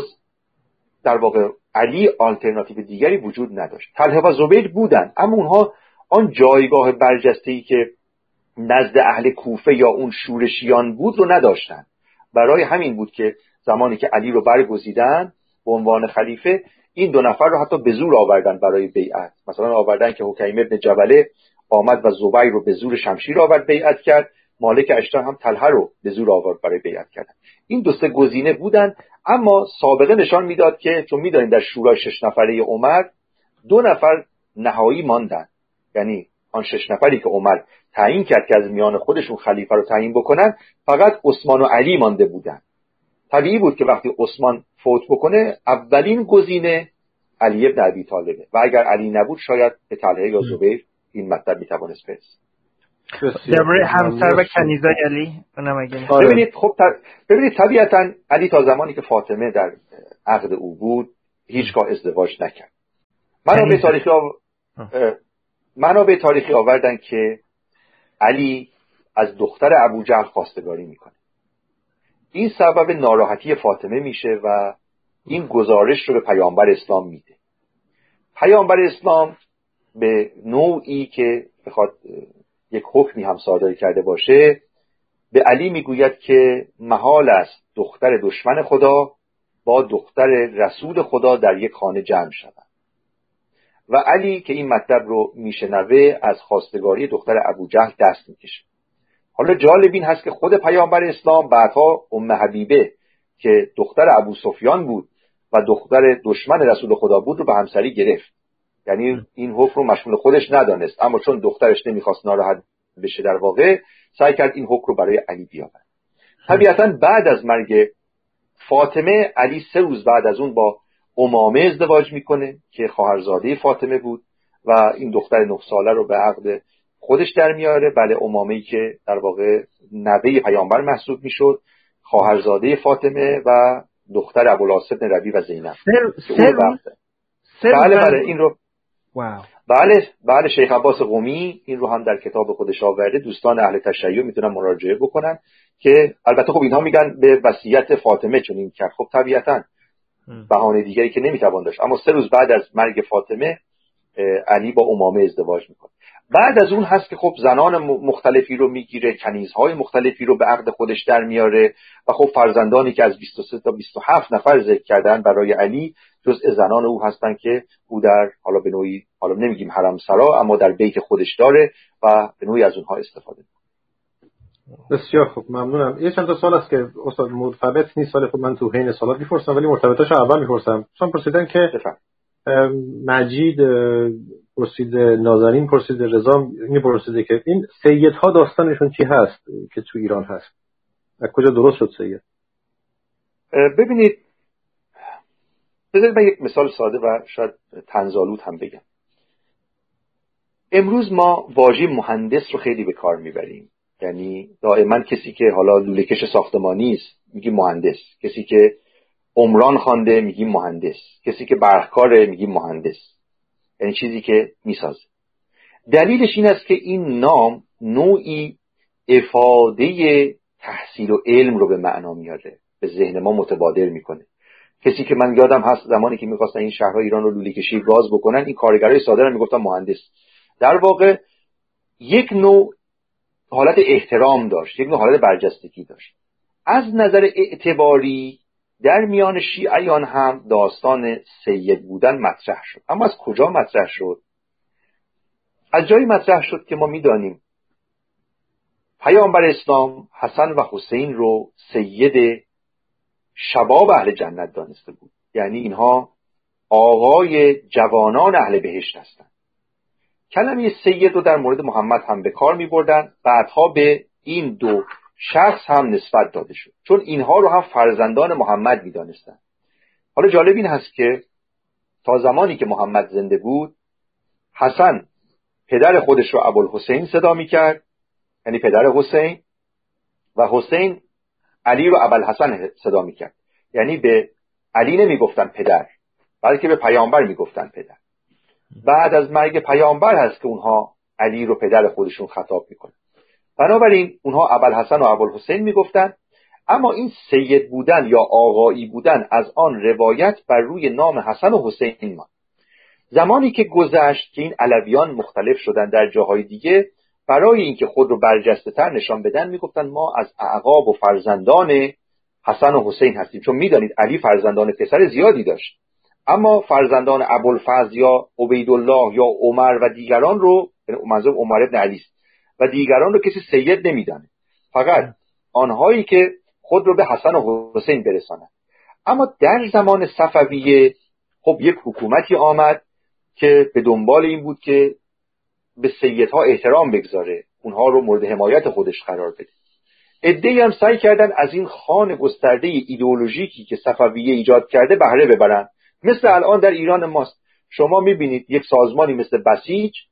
در واقع علی آلترناتیو دیگری وجود نداشت. طلحه و زبیر بودند اما اونها آن جایگاه برجسته‌ای که نزد اهل کوفه یا اون شورشیان بود رو نداشتند. برای همین بود که زمانی که علی رو برگزیدن به عنوان خلیفه، این دو نفر رو حتی به زور آوردن برای بیعت. مثلا آوردن که حکیم ابن جبله آمد و زبیر رو به زور شمشیر آورد بیعت کرد، مالک اشتر هم طلحه رو به زور آورد برای بیعت کردن. این دو سه گزینه بودن، اما سابقه نشان میداد که چون میدونید در شورای شش نفره عمر دو نفر نهایی ماندن، یعنی آن شش نفری که عمر تعیین کرد که از میان خودشون خلیفه رو تعیین بکنن فقط عثمان و علی مانده بودن. طبیعی بود که وقتی عثمان فوت بکنه اولین گزینه علی ابن ابی طالبه و اگر علی نبود شاید به طلحه یا زبیر این مطلب میتوانست برسه. درباره همسر و کنیزای علی اونم اگه ببینید خب تر... ببینید طبیعتا علی تا زمانی که فاطمه در عقد او بود هیچگاه ازدواج نکرد. منابع تاریخی آو... منابع تاریخی آوردن که علی از دختر ابوجهل خواستگاری میکنه. این سبب ناراحتی فاطمه میشه و این گزارش رو به پیامبر اسلام میده. پیامبر اسلام به نوعی که بخواد یک حکمی هم صادر کرده باشه به علی میگوید که محال است دختر دشمن خدا با دختر رسول خدا در یک خانه جمع شود. و علی که این مطلب رو میشنوه از خواستگاری دختر ابوجهل دست میکشه. حالا جالب این هست که خود پیامبر اسلام بعدها ام حبیبه که دختر ابو سفیان بود و دختر دشمن رسول خدا بود رو به همسری گرفت. یعنی این حکم رو مشمول خودش ندانست، اما چون دخترش نمیخواست ناراحت بشه در واقع سعی کرد این حکم رو برای علی بیاورد. طبیعتا بعد از مرگ فاطمه علی سه روز بعد از اون با امامه ازدواج میکنه که خواهرزاده فاطمه بود و این دختر نه ساله رو به عقد خودش در میاره. بله، امامه‌ای که در واقع نوه پیامبر محسوب میشد، خواهرزاده فاطمه و دختر ابوالقاسم بن ربیع و زینب. سه روز بله بله این رو واو. بله بله شیخ عباس قمی این رو هم در کتاب خودش آورده. دوستان اهل تشیع میتونن مراجعه بکنن که البته خب اینها میگن به وصیت فاطمه چون این کرد. خب طبیعتا بهانه دیگری که نمیتوان داشت، اما سه روز بعد از مرگ فاطمه علی با امامه ازدواج میکنه. بعد از اون هست که خب زنان مختلفی رو میگیره، کنیزهای مختلفی رو به عقد خودش در میاره و خب فرزندانی که از بیست و سه تا بیست و هفت نفر ذکر کردن برای علی جزء زنان او هستن که او در حالا به نوعی حالا نمیگیم حرم سرا اما در بیت خودش داره و به نوعی از اونها استفاده میکنه. بسیار خوب، ممنونم. یه چند تا سوال است که استاد مرتبط نیست، ولی خب من تو حین سوالات میپرسم ولی مرتبطاش اول میپرسم. چون پرسیدن که مجید پرسید، نازنین پرسید، رضا میپرسیده که این سیدها داستانشون چی هست که تو ایران هست؟ از کجا درست شد سید؟ ببینید بذارید من یک مثال ساده و شاید طنزآلود هم بگم. امروز ما واژه مهندس رو خیلی به کار میبریم. یعنی دائما کسی که حالا لوله‌کش ساختمانی است میگیم مهندس، کسی که عمران خوانده میگیم مهندس، کسی که برقکاره میگیم مهندس، یعنی چیزی که میسازه. دلیلش این است که این نام نوعی افاده تحصیل و علم رو به معنا میاره، به ذهن ما متبادر میکنه. کسی که من یادم هست زمانی که میخواستن این شهرهای ایران رو لوله کشی گاز بکنن این کارگرای ساده رو میگفتن مهندس. در واقع یک نوع حالت احترام داشت، یک نوع حالت برجستگی داشت. از نظر اعتباری در میان شیعیان هم داستان سید بودن مطرح شد. اما از کجا مطرح شد؟ از جایی مطرح شد که ما میدانیم پیامبر اسلام حسن و حسین رو سید شباب اهل جنت دانسته بود. یعنی اینها آقای جوانان اهل بهشت هستند. کلمه سید رو در مورد محمد هم به کار می بردن، بعدها به این دو شخص هم نسبت داده شد چون اینها رو هم فرزندان محمد می دانستن. حالا جالب این هست که تا زمانی که محمد زنده بود حسن پدر خودش رو ابوالحسین صدا می کرد، یعنی پدر حسین، و حسین علی رو ابوالحسن صدا می کرد، یعنی به علی نمی گفتن پدر بلکه به پیامبر می گفتن پدر. بعد از مرگ پیامبر هست که اونها علی رو پدر خودشون خطاب می کنن. بنابراین اونها ابوالحسن و ابوالحسین می گفتن. اما این سید بودن یا آقایی بودن از آن روایت بر روی نام حسن و حسین ماند. زمانی که گذشت که این علویان مختلف شدن در جاهای دیگه، برای اینکه خود رو برجسته تر نشان بدن میگفتن ما از اعقاب و فرزندان حسن و حسین هستیم، چون میدانید علی فرزندان پسر زیادی داشت، اما فرزندان ابوالفضل یا عبیدالله یا عمر و دیگران رو، منظور عمر ابن علی است، و دیگران رو کسی سید نمیدانه، فقط آنهایی که خود رو به حسن و حسین برسانند. اما در زمان صفویه خب یک حکومتی آمد که به دنبال این بود که به سیدها احترام بگذاره، اونها رو مورد حمایت خودش قرار بده. عده‌ای هم سعی کردن از این خوان گسترده ایدئولوژیکی که صفویه ایجاد کرده بهره ببرن. مثل الان در ایران ماست، شما میبینید یک سازمانی مثل بسیج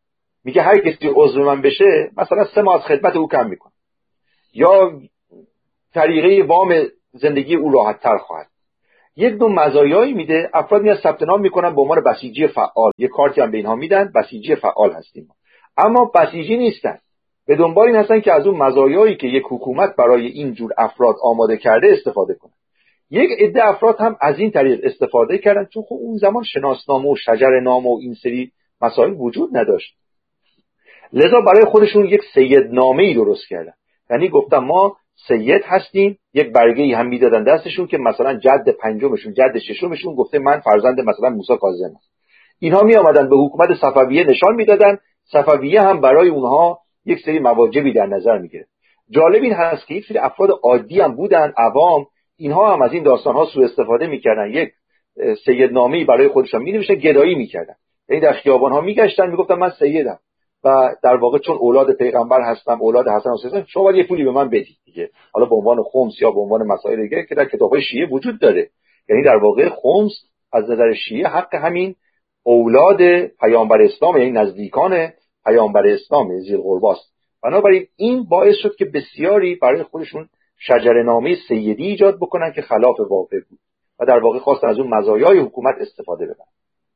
میگه هر کسی عضو من بشه مثلا سه ماه از خدمت او کم میکنه، یا طریقه وام زندگی او راحت تر خواهد. یک دو مزایایی میده. افراد میاد ثبت نام میکنن به عنوان بسیجی فعال، یک کارتی هم به اینها میدن، بسیجی فعال هستیم. اما بسیجی نیستن، به دنبال این هستن که از اون مزایایی که یک حکومت برای این جور افراد آماده کرده استفاده کنن. یک عده افراد هم از این طریق استفاده کردن، چون خب اون زمان شناسنامه و شجرنامه و این سری مسائل وجود نداشت، لذا برای خودشون یک سیدنامه‌ای درست کردن. یعنی گفتم ما سید هستیم، یک برگه‌ای هم میدادن دستشون که مثلا جد پنجمشون، جد ششمشون گفته من فرزند مثلا موسی کاظم. اینها می آمدن به حکومت صفویه نشان میدادن، صفویه هم برای اونها یک سری مواجبی در نظر میگیره. جالب این هست که یک سری افراد عادی هم بودن، عوام، اینها هم از این داستان‌ها سوء استفاده میکردن، یک سیدنامه‌ای برای خودشون می‌نوشتن، گدایی میکردن. یعنی در خیابان‌ها میگشتن میگفتن من سیدم و در واقع چون اولاد پیغمبر هستم، اولاد حسن و حسین، شما باید یه پولی به من بدید دیگه، حالا به عنوان خمس یا به عنوان مسائل دیگه که در کتاب‌های شیعه وجود داره. یعنی در واقع خمس از نظر شیعه حق همین اولاد پیامبر اسلام، یعنی نزدیکان پیامبر اسلام ذی‌القرباست. بنابراین این باعث شد که بسیاری برای خودشون شجره‌نامه سیدی ایجاد بکنن که خلاف واقع بود و در واقع خواستن از اون مزایای حکومت استفاده بکنن.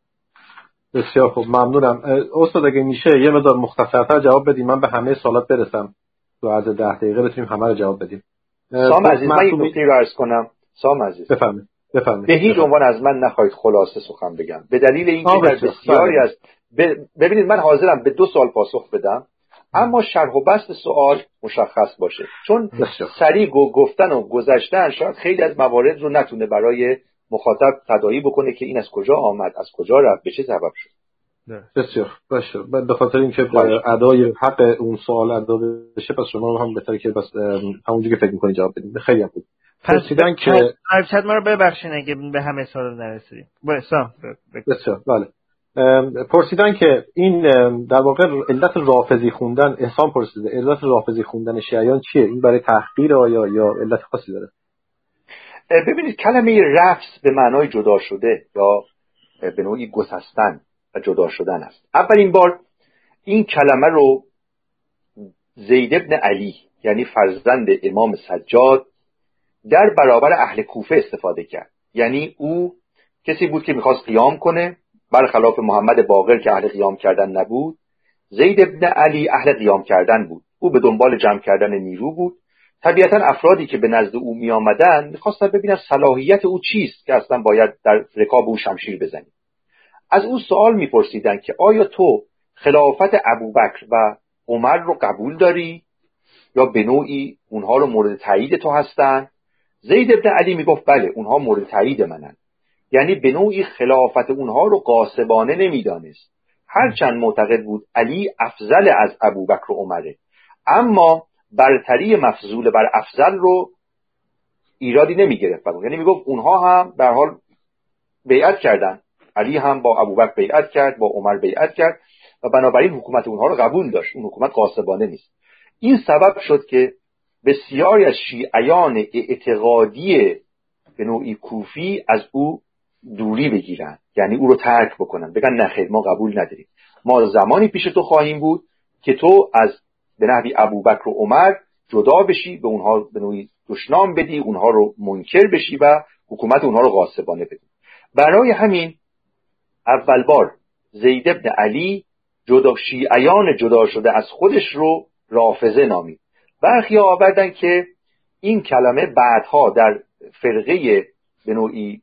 بسیار خوب، ممنونم. استاد اگه میشه یه مقدار مختصرتر جواب بدیم، من به همه سوالات برسم، تو عرض ده دقیقه بتونیم همه رو جواب بدیم. سام عزیز، من این نکته رو عرض کنم. سام عزیز بفرمایید. بفرمایید. به هیچ عنوان از من نخواهید خلاصه سخن بگم، به دلیل اینکه در بسیاری از ببینید من حاضرم به دو سوال پاسخ بدم، اما شرح و بسط سوال مشخص باشه، چون سریع گفتن و گذشتن شاید خیلی از موارد رو نتونه برای مخاطب تداعی بکنه که این از کجا آمد، از کجا رفت، به چه سبب شد. بسیار باشه. به خاطر اینکه ادای حق اون سوال ادا بشه، پس شما هم بهتره که بس همونجوری که فکر می‌کنید جواب بدید. خیلی خوب. پرسیدن که ارشد ما رو ببخشید اگه به همه سوال نرسیدیم. بسیار بسیار بله. پرسیدن که این در واقع علت رافضی خوندن، احسان پرسیده علت رافضی خوندن شیعیان چیه؟ این برای تحقیر آیا یا علت خاصی داره؟ ببینید کلمه رفض به معنای جدا شده یا به نوعی گسستن و جدا شدن است. اولین بار این کلمه رو زید ابن علی یعنی فرزند امام سجاد در برابر اهل کوفه استفاده کرد. یعنی او کسی بود که میخواست قیام کنه، برخلاف محمد باقر که اهل قیام کردن نبود. زید ابن علی اهل قیام کردن بود، او به دنبال جمع کردن نیرو بود. طبیعتا افرادی که به نزد او می آمدن میخواستن ببینن صلاحیت او چیست که اصلا باید در رکاب او شمشیر بزنید. از او سوال میپرسیدن که آیا تو خلافت ابوبکر و عمر رو قبول داری یا به نوعی اونها رو مورد تایید تو هستن؟ زید ابن علی میگفت بله، اونها مورد تایید منن. یعنی به نوعی خلافت اونها رو غاصبانه نمیدانست، هرچند معتقد بود علی افضل از ابوبکر و عمره، اما برتری مفضول بر افضل رو ایرادی نمیگرفت. یعنی میگفت اونها هم به هر حال بیعت کردن، علی هم با ابوبکر بیعت کرد، با عمر بیعت کرد و بنابراین حکومت اونها رو قبول داشت، اون حکومت غاصبانه نیست. این سبب شد که بسیاری از شیعیان اعتقادی به نوعی کوفی از او دوری بگیرن، یعنی او رو ترک بکنن، بگن نه خیر ما قبول نداریم، ما زمانی پیش تو خواهیم بود که تو از به نحوی ابوبکر و عمر جدا بشی، به اونها به نوعی دشنام بدی، اونها رو منکر بشی و حکومت اونها رو غاصبانه بدی. برای همین اول بار زید ابن علی جدا شیعیان جدا شده از خودش رو رافضه نامید. برخی آوردن که این کلمه بعدها در فرقه به نوعی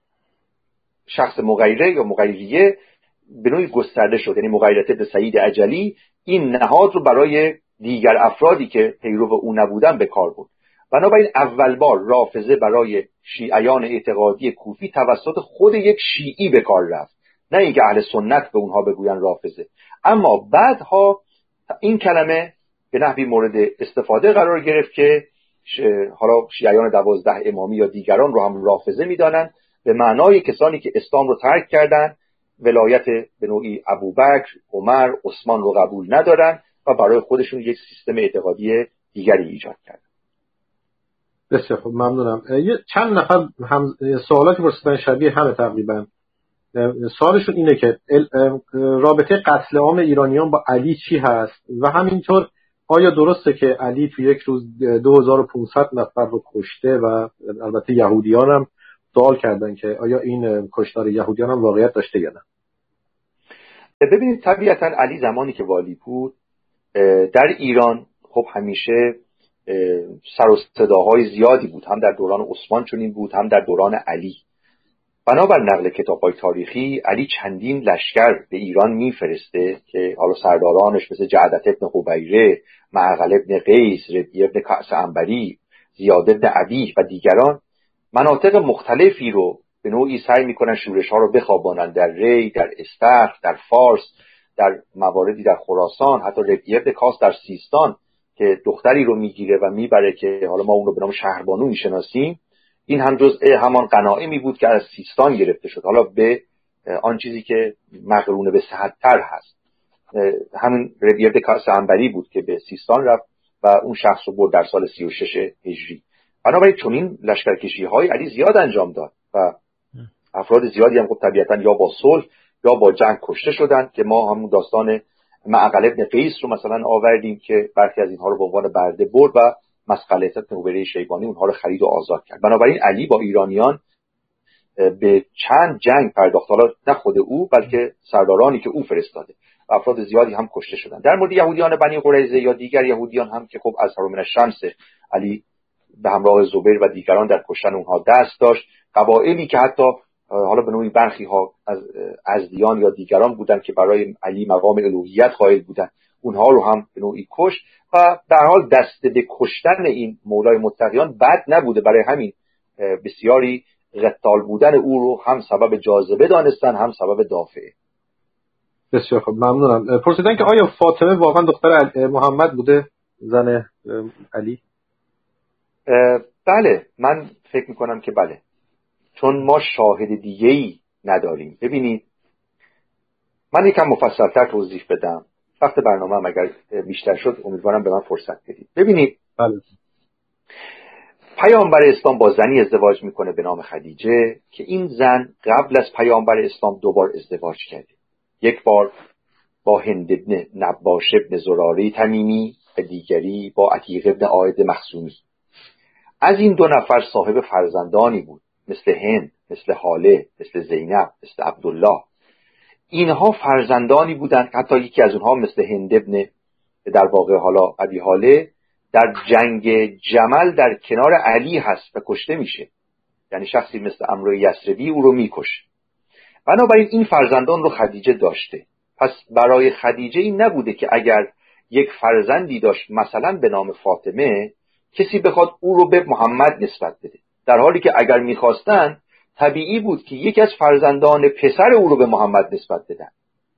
شخص مغیره یا مغیریه به نوعی گسترده شد، یعنی مغیرت ابن سعید عجلی این نهاد رو برای دیگر افرادی که پیرو او نبودن به کار برد. بنابراین اول بار رافضه برای شیعیان اعتقادی کوفی توسط خود یک شیعی به کار رفت، نه اینکه اهل سنت به اونها بگوین رافضه. اما بعدها این کلمه به نحوی مورد استفاده قرار گرفت که حالا شیعیان دوازده امامی یا دیگران رو هم رافضه میدانن، به معنای کسانی که اسلام رو ترک کردن، ولایت به نوعی ابوبکر، عمر، عثمان رو قبول ندارن و برای خودشون یک سیستم اعتقادی دیگری ایجاد کردن. بسیار خوب، ممنونم. یه چند نفر هم سوالاتی پرسیدن شبیه همه تقریبا. سوالشون اینه که رابطه قتل عام ایرانیان با علی چی هست و همینطور آیا درسته که علی تو یک روز دو هزار و پانصد نفر رو کشته و البته یهودیان هم سوال کردن که آیا این کشتار یهودیان هم واقعیت داشته یا نه؟ ببینید طبیعتا علی زمانی که والی بود در ایران خب همیشه سر و صداهای زیادی بود، هم در دوران عثمان چنین بود هم در دوران علی. بنابر نقل کتاب‌های تاریخی علی چندین لشکر به ایران میفرسته که حالا سردارانش مثل جعدت ابن حبیره، معقل ابن قیس، ربیع ابن کعس عنبری، زیاد ابن ابیه و دیگران مناطق مختلفی رو به نوعی سعی میکنن شورش ها رو بخوابانن، در ری، در استخر، در فارس، در مواردی در خراسان، حتی ربیع ابن کاس در سیستان که دختری رو میگیره و میبره که حالا ما اون رو به نام شهربانو میشناسیم. این هم جزء همان غنایمی بود که از سیستان گرفته شد، حالا به آن چیزی که مقرون به صحت‌تر هست. همین ربیع ابن کاس عنبری بود که به سیستان رفت و اون شخص رو برد در سال سی و شش هجری. بنابراین چنین لشکرکشی‌های علی زیاد انجام داد و افراد زیادی هم خب طبیعتاً یا با صلح یا با جنگ کشته شدند که ما همون داستان معقل ابن قیس رو مثلا آوردیم که برخی از اینها رو به عنوان برده برد و مسقله ابن حبیره شیبانی اونها رو خرید و آزاد کرد. بنابراین علی با ایرانیان به چند جنگ پرداخت، حالا نه خود او بلکه سردارانی که او فرستاده و افراد زیادی هم کشته شدند. در مورد یهودیان بنی قریظه یا دیگر یهودیان هم که خب از هرمن شمس علی به همراه زبیر و دیگران در کشتن اونها دست داشت. قبایلی که حتی حالا به نوعی برخی ها از ازدیان یا دیگران بودند که برای علی مقام الوهیت قائل بودند، اونها رو هم به نوعی کشت و در حال دست به کشتن این مولای متقیان بد نبوده. برای همین بسیاری قتال بودن او رو هم سبب جاذبه دانستن هم سبب دافعه. بسیار خب، ممنونم. پرسیدن که آیا فاطمه واقعا دختر محمد بوده، زن علی؟ بله، من فکر میکنم که بله، چون ما شاهد دیگه‌ای نداریم. ببینید من یکم مفصل‌تر توضیح بدم، وقت برنامه هم اگر بیشتر شد امیدوارم به من فرصت بدید. ببینید بله. پیامبر اسلام با زنی ازدواج میکنه به نام خدیجه که این زن قبل از پیامبر اسلام دو بار ازدواج کرده. یک بار با هند ابن نباش ابن زراره تمیمی و دیگری با عتیق ابن عاید مخزومی. از این دو نفر صاحب فرزندانی بود، مثل هند، مثل حاله، مثل زینب، مثل عبدالله. اینها فرزندانی بودند، حتی یکی از اونها مثل هند ابن در واقع حالا ابی حاله در جنگ جمل در کنار علی هست و کشته میشه، یعنی شخصی مثل عمرو یثربی او رو میکشه. بنابراین این فرزندان رو خدیجه داشته. پس برای خدیجه این نبوده که اگر یک فرزندی داشت مثلا به نام فاطمه کسی بخواد او رو به محمد نسبت بده، در حالی که اگر میخواستن طبیعی بود که یکی از فرزندان پسر او رو به محمد نسبت بدن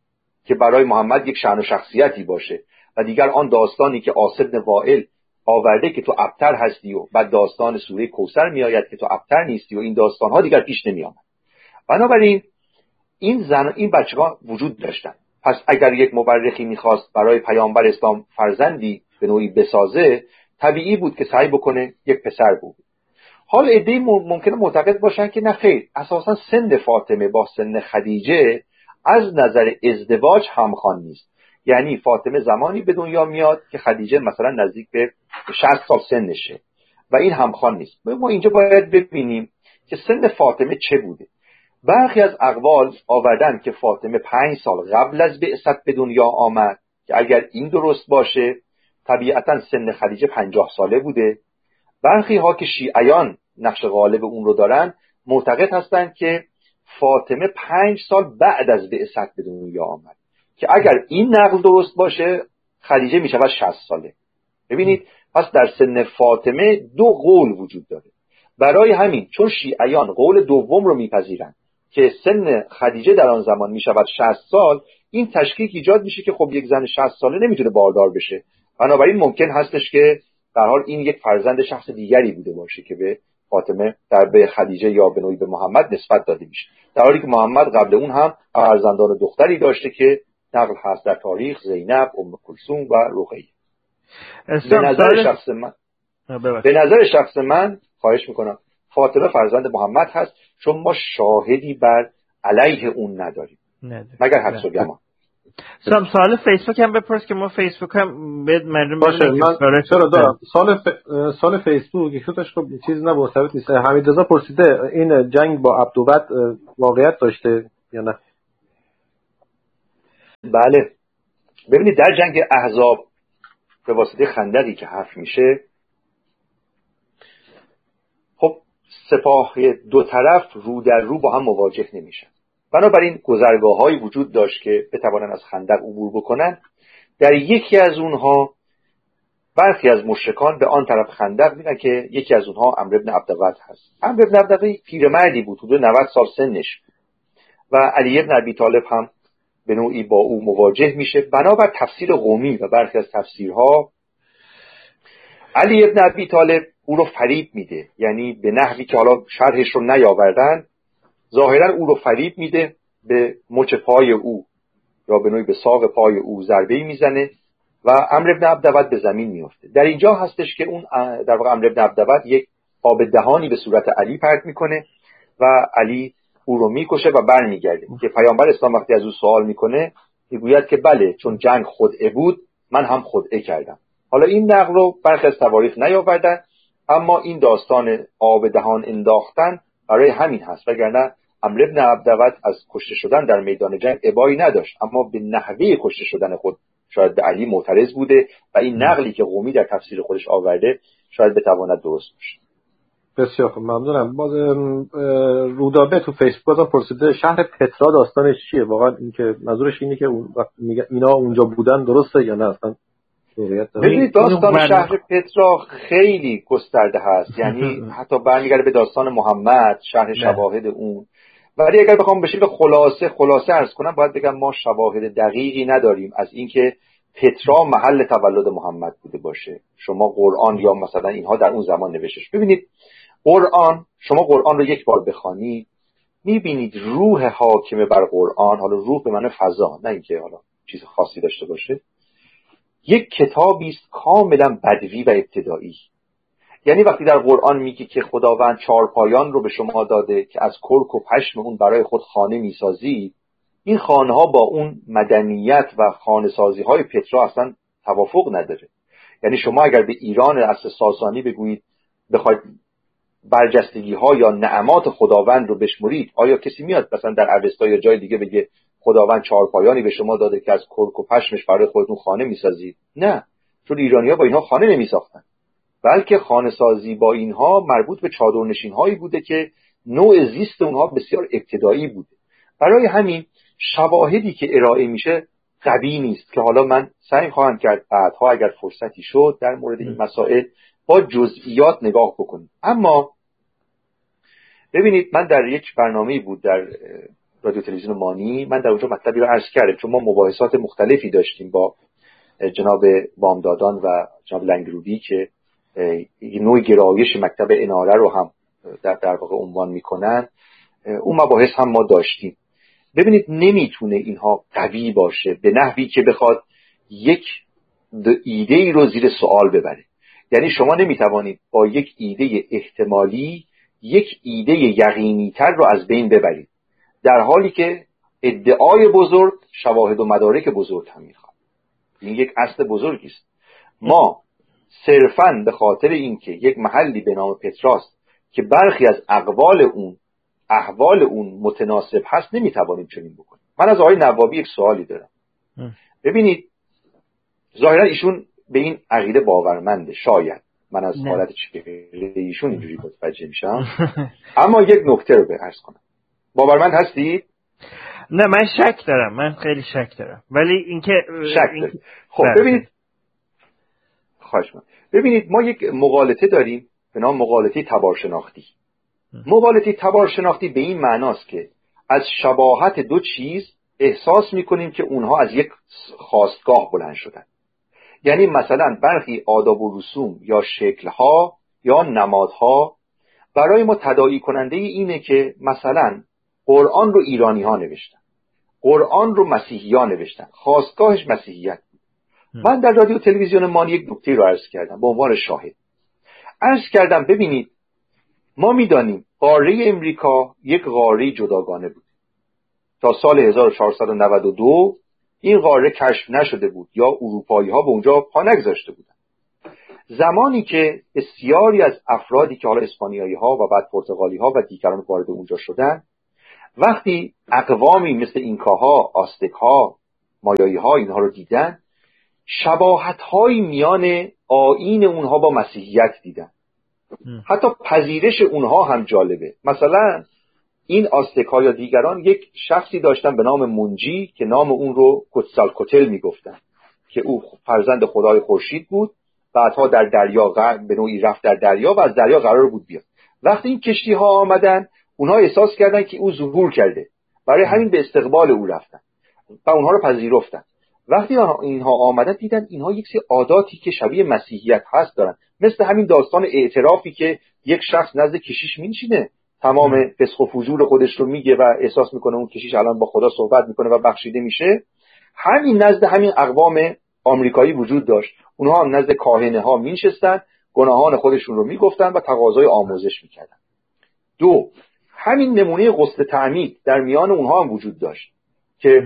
که برای محمد یک شأن و شخصیتی باشه. و دیگر آن داستانی که عاص بن وائل آورده که تو ابتر هستی و بعد داستان سوره کوثر میآید که تو ابتر نیستی و این داستان ها دیگر پیش نمی آمد. بنابراین این زن این بچه‌ها وجود داشتن. پس اگر یک مورخی میخواست برای پیامبر اسلام فرزندی به نوعی بسازه، طبیعی بود که سعی بکنه یک پسر بود. حال عده‌ای ممکنه معتقد باشن که نه خیر، اساسا سن فاطمه با سن خدیجه از نظر ازدواج همخوان نیست. یعنی فاطمه زمانی به دنیا میاد که خدیجه مثلا نزدیک به شصت سال سنشه و این همخوان نیست. ما اینجا باید ببینیم که سن فاطمه چه بوده. برخی از اقوال آوردن که فاطمه پنج سال قبل از بعثت به دنیا آمد که اگر این درست باشه طبیعتا سن خدیجه پنجاه ساله بوده. برخی ها که شیعیان نقش غالب اون رو دارن معتقد هستند که فاطمه پنج سال بعد از بعثت به دنیا آمد که اگر این نقل درست باشه خدیجه می شود شصت ساله. ببینید پس در سن فاطمه دو قول وجود داره. برای همین چون شیعیان قول دوم رو میپذیرن که سن خدیجه در آن زمان می شود شصت سال، این تشکیک ایجاد میشه که خب یک زن شصت ساله نمیتونه باردار بشه. بنابراین ممکن هستش که در حال این یک فرزند شخص دیگری بوده باشه که به فاطمه در به خدیجه یا به نوعی به محمد نسبت داده میشه، در حالی که محمد قبل اون هم فرزندان دختری داشته که نقل هست در تاریخ، زینب، ام کلثوم و رقیه. به نظر شخص من به نظر شخص من خواهش میکنم فاطمه فرزند محمد هست، چون ما شاهدی بر علیه اون نداریم مگر حدس و گمان. سام سوال فیسبوک هم بپرس که ما فیسبوک هم به مردم باشه. من چرا دارم سال ف... سال فیسبوک یکوتش خب چیز نبود ثابت نیست. حمیدرضا پرسیده این جنگ با عبدوبد واقعیت داشته یا نه؟ بله ببینید در جنگ احزاب به واسطه خندقی که حفر میشه خب سپاه دو طرف رو در رو با هم مواجه نمیشن، بنابراین گذرگاه‌هایی وجود داشت که بتوانن از خندق عبور بکنن. در یکی از اونها برخی از مشرکان به آن طرف خندق میرن که یکی از اونها عمرو بن عبدود هست. عمرو بن عبدود پیرمردی بود، حدود نود سال سنش، و علی بن ابی طالب هم به نوعی با او مواجه میشه. بنابر تفسیر قومی و برخی از تفسیرها علی بن ابی طالب او رو فریب میده، یعنی به نحوی که حالا شرحش رو نیاوردن، ظاهرا او رو فریب میده، به مچ پای او یا به نوعی به ساق پای او ضربه‌ای میزنه و عمرو بن عبدود به زمین میفته. در اینجا هستش که اون در واقع عمرو بن عبدود یک آب دهانی به صورت علی پرت میکنه و علی او رو میکشه و برمیگرده که پیامبر اسلام وقتی از او سوال میکنه میگوید که بله چون جنگ خدعه بود من هم خدعه کردم. حالا این نقل رو برخی از تواریخ نیاوردن، اما این داستان آب دهان انداختن برای همین هست، وگرنه عمرو بن عبدود از کشته شدن در میدان جنگ ابایی نداشت، اما به نحوه کشته شدن خود شاید به علی معترض بوده و این نقلی که قومی در تفسیر خودش آورده شاید بتواند درست باشه. بسیار خوب، ممنونم. باز رودابه تو فیسبوک هم پرسیده شهر پترا داستانش چیه؟ واقعا این که منظورش اینه که اون اینا اونجا بودن درسته یا نه اصلا؟ ببینید داستان شهر پترا خیلی گسترده هست، یعنی حتی برمیگرده به داستان محمد، شرح شواهد اون. ولی اگر بخوام بشه به خلاصه خلاصه عرض کنم باید بگم ما شواهد دقیقی نداریم از اینکه پترا محل تولد محمد بوده باشه. شما قرآن یا مثلا اینها در اون زمان نوشتش. ببینید قرآن، شما قرآن رو یک بار بخوانید میبینید روح حاکم بر قرآن، حالا روح به معنی فضا، نه اینکه حالا چیز خاصی داشته باشه، یک کتابی است کاملا بدوی و ابتدایی. یعنی وقتی در قرآن میگه که خداوند چارپایان رو به شما داده که از کرک و پشم اون برای خود خانه میسازید، این خانه ها با اون مدنیت و خانه سازی های پترا اصلا توافق نداره. یعنی شما اگر به ایران عصر ساسانی بگویید بخواید برجستگی ها یا نعمات خداوند رو بشمرید، آیا کسی میاد مثلا در اوستا یا جای دیگه بگه خداوند چارپایانی به شما داده که از کرک و پشمش برای خودتون خانه میسازید؟ نه، چون ایرانی‌ها با اینها خانه نمیساختن، بلکه خانه سازی با اینها مربوط به چادرنشین هایی بوده که نوع زیست اونها بسیار ابتدایی بوده. برای همین شواهدی که ارائه میشه قوی نیست که حالا من سعی خواهم کرد بعدها اگر فرصتی شد در مورد این مسائل با جزئیات نگاه بکنیم. اما ببینید من در یک برنامه‌ای بود در رادیو تلویزیون مانی، من در اونجا مطلبی رو عرض کردم چون ما مباحثات مختلفی داشتیم با جناب بامدادان و جناب لنگرودی که نوع گرایش مکتب اناره رو هم در, در واقع عنوان میکنن. اون مباحث هم ما داشتیم. ببینید نمیتونه اینها قوی باشه به نحوی که بخواد یک ایده ای رو زیر سوال ببره. یعنی شما نمیتوانید با یک ایده احتمالی یک ایده یقینی تر رو از بین ببرید، در حالی که ادعای بزرگ شواهد و مدارک بزرگ هم میخواد. این یک اصل بزرگی است. ما صرفاً به خاطر اینکه یک محلی به نام پتراست که برخی از اقوال اون احوال اون متناسب هست نمیتوانیم چنین بکنیم. من از آقای نوابی یک سوالی دارم. ببینید ظاهرا ایشون به این عقیده باورمنده، شاید من از حالت چهره ایشون اینجوری متوجه میشم. اما یک نکته رو به عرض کنم. باورمند هستید؟ نه من شک دارم، من خیلی شک دارم، ولی اینکه شک این... خب ببینید خواهش من ببینید ما یک مغالطه داریم به نام مغالطه تبارشناختی. مغالطه تبارشناختی به این معناست که از شباهت دو چیز احساس میکنیم که اونها از یک خاستگاه بلند شدن. یعنی مثلا برخی آداب و رسوم یا شکلها یا نمادها برای ما تداعی کننده اینه که مثلا قرآن رو ایرانی ها نوشتن، قرآن رو مسیحی ها نوشتن، خاستگاهش مسیحیت بود. من در رادیو تلویزیون مانی یک نکته رو عرض کردم به عنوان شاهد. عرض کردم ببینید ما میدانیم قاره امریکا یک قاره جداگانه بود. تا سال هزار و چهارصد و نود و دو این قاره کشف نشده بود یا اروپایی ها به اونجا پا نگذاشته بودن. زمانی که بسیاری از افرادی که حالا اسپانیایی ها و بعد پرتغالی ها و دیگران وارد اونجا شدن، وقتی اقوامی مثل اینکاها، آستک ها، مایایی ها اینها رو دیدن، شباهت های میان آیین اونها با مسیحیت دیدن. حتی پذیرش اونها هم جالبه. مثلا این آستک ها یا دیگران یک شخصی داشتن به نام منجی که نام اون رو کوتسالکوتل میگفتن که او فرزند خدای خورشید بود. بعدها در دریا به نوعی رفت در دریا و از دریا قرار بود بیاد. وقتی این کشتی ها آمدن، اونها احساس کردن که او ظهور کرده، برای همین به استقبال او رفتن و اونها رو پذیرفتن. وقتی اینها آمدن دیدن اینها یک سری عاداتی که شبیه مسیحیت هست دارن، مثل همین داستان اعترافی که یک شخص نزد کشیش میشینه، تمام فسق و فجور خودش رو میگه و احساس میکنه اون کشیش الان با خدا صحبت میکنه و بخشیده میشه. همین نزد همین اقوام آمریکایی وجود داشت. اونها هم نزد کاهنه ها میشستن، گناهان خودشون رو میگفتن و تقاضای آموزش میکردن. دو، همین نمونه غسل تعمید در میان اونها هم وجود داشت که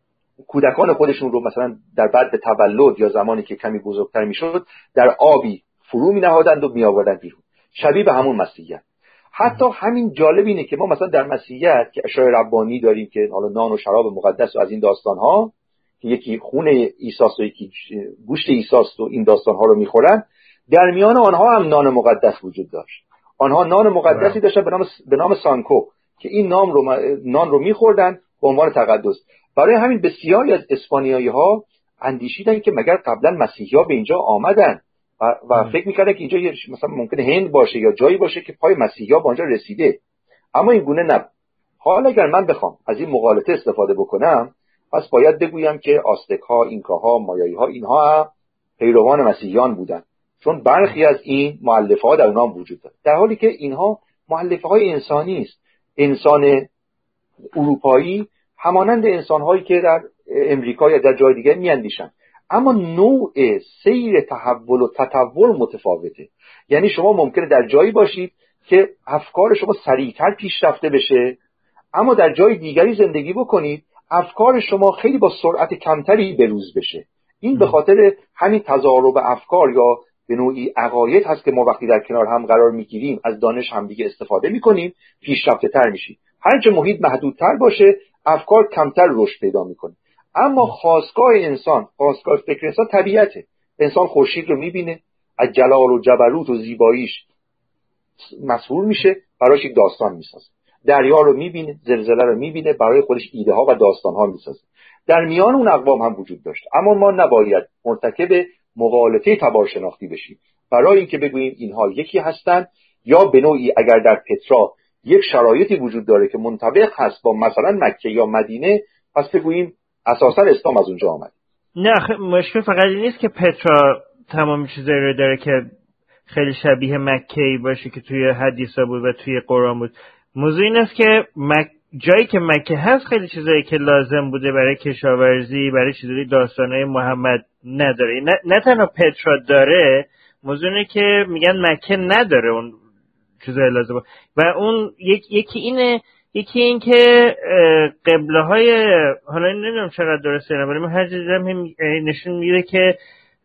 کودکان خودشون رو مثلا در بعد به تولد یا زمانی که کمی بزرگتر میشد در آبی فرو می نهادند و می آوردند بیرون، شبیه به همون مسیحیت. حتی همین جالب اینه که ما مثلا در مسیحیت که اشیاء ربانی داریم که حالا نان و شراب مقدس و از این داستان ها که یکی خون عیسی است و یکی گوشت عیسی است و این داستان ها رو میخورن، در میان آنها هم نان مقدس وجود داشت. آنها نان مقدسی داشتن به نام به نام سانکو که این نام رو نان رو میخوردن به عنوان تقدس. برای همین بسیاری از اسپانیایی ها اندیشیدن که مگر قبلا مسیحی ها به اینجا آمدن و, و فکر میکردن که اینجا مثلا ممکنه هند باشه یا جایی باشه که پای مسیحی ها به اونجا رسیده، اما این گونه نبود. حالا اگر من بخوام از این مغالطه استفاده بکنم، پس باید بگویم که آستک ها، اینکاها، مایایی ها اینها هم پیروان مسیحیان بودن، چون برخی از این مؤلفه ها در اونها وجود داره، در حالی که اینها مؤلفه های انسانی است. انسان اروپایی همانند انسان‌هایی که در امریکا یا در جای دیگه میاندیشن، اما نوع سیر تحول و تطور متفاوته. یعنی شما ممکنه در جایی باشید که افکار شما سریعتر پیشرفته بشه، اما در جای دیگری زندگی بکنید افکار شما خیلی با سرعت کمتری بروز بشه. این به خاطر همین تضارب افکار یا به نوعی عقاید هست که ما وقتی در کنار هم قرار میگیریم از دانش همدیگه استفاده میکنیم، پیشرفته تر میشیم. هرچه محیط محدودتر باشه افکار کمتر رشد پیدا میکنه. اما خاستگاه انسان، خاستگاه فکر انسان طبیعته. انسان خورشید رو میبینه، از جلال و جبروت و زیباییش مسحور میشه، براش یک داستان میسازه. دریا رو میبینه، زلزله رو میبینه، برای خودش ایده ها و داستان ها میسازه. در میان اون اقوام هم وجود داشت، اما ما نباید مرتکب مغالطه تبار شناختی بشیم برای اینکه بگوییم اینها یکی هستن، یا به نوعی اگر در پترا یک شرایطی وجود داره که منطبق هست با مثلا مکه یا مدینه، پس بگوییم اساسا اسلام از اونجا آمد. نه خ... مشکل فقط این نیست که پترا تمام چیزایی رو داره که خیلی شبیه مکه‌ای باشه که توی حدیثا بود و توی قرآن بود. موضوع این است که مک... جایی که مکه هست خیلی چیزایی که لازم بوده برای کشاورزی، برای چیزایی داستانهای محمد نداره. نه, نه تنها پترا داره، موضوع اینه که میگن مکه نداره اون چیزای لازم و اون یک... یکی اینه یکی این که قبله های حالا نمیدونم چقدر درسته نه، ولی من هر دیدم نشون میده که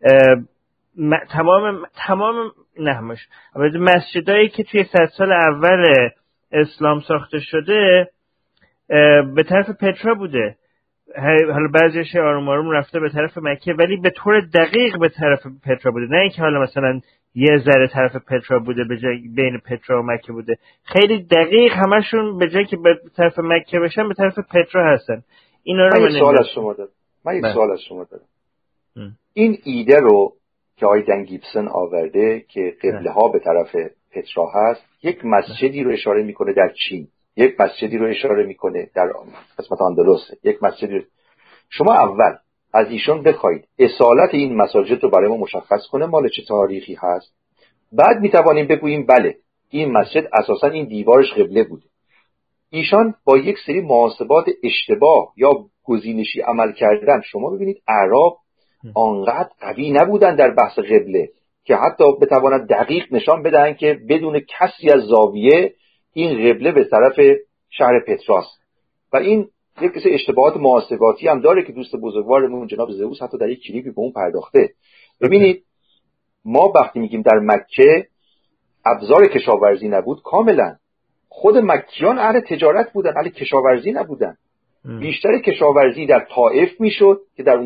تمام تمام نهمش مسجدایی که توی صد سال اول اسلام ساخته شده به طرف پترا بوده. حالا بعضیش آروم آروم رفته به طرف مکه، ولی به طور دقیق به طرف پترا بوده، نه اینکه حالا مثلا یه ذره طرف پترا بوده به جای بین پترا و مکه بوده. خیلی دقیق همشون به جای که به طرف مکه بشن به طرف پترا هستن. اینا رو من یک سوال از شما دارم. من یک سوال از شما دارم. این ایده رو که آقای دن گیبسن آورده که قبله ها به طرف پترا هست، یک مسجدی رو اشاره میکنه در چین، یک مسجدی رو اشاره میکنه در قسمت اندلس، یک مسجدی. شما اول از ایشون بخواید اصالت این مساجد رو برای ما مشخص کنه، مال چه تاریخی هست، بعد میتوانیم بگوییم بله این مسجد اساسا این دیوارش قبله بوده. ایشان با یک سری محاسبات اشتباه یا گزینشی عمل کردن. شما ببینید اعراب آنقدر قوی نبودن در بحث قبله که حتی بتوانند دقیق نشان بدن که بدون کسی از زاویه این قبله به طرف شهر پتراست. و این یک کسی اشتباهات محاسباتی هم داره که دوست بزرگوارمون جناب زئوس حتی در یک کلیپی به اون پرداخته. ببینید ما وقتی میگیم در مکه ابزار کشاورزی نبود، کاملا خود مکیان اهل تجارت بودن، اهل کشاورزی نبودن. بیشتر کشاورزی در طائف میشد که در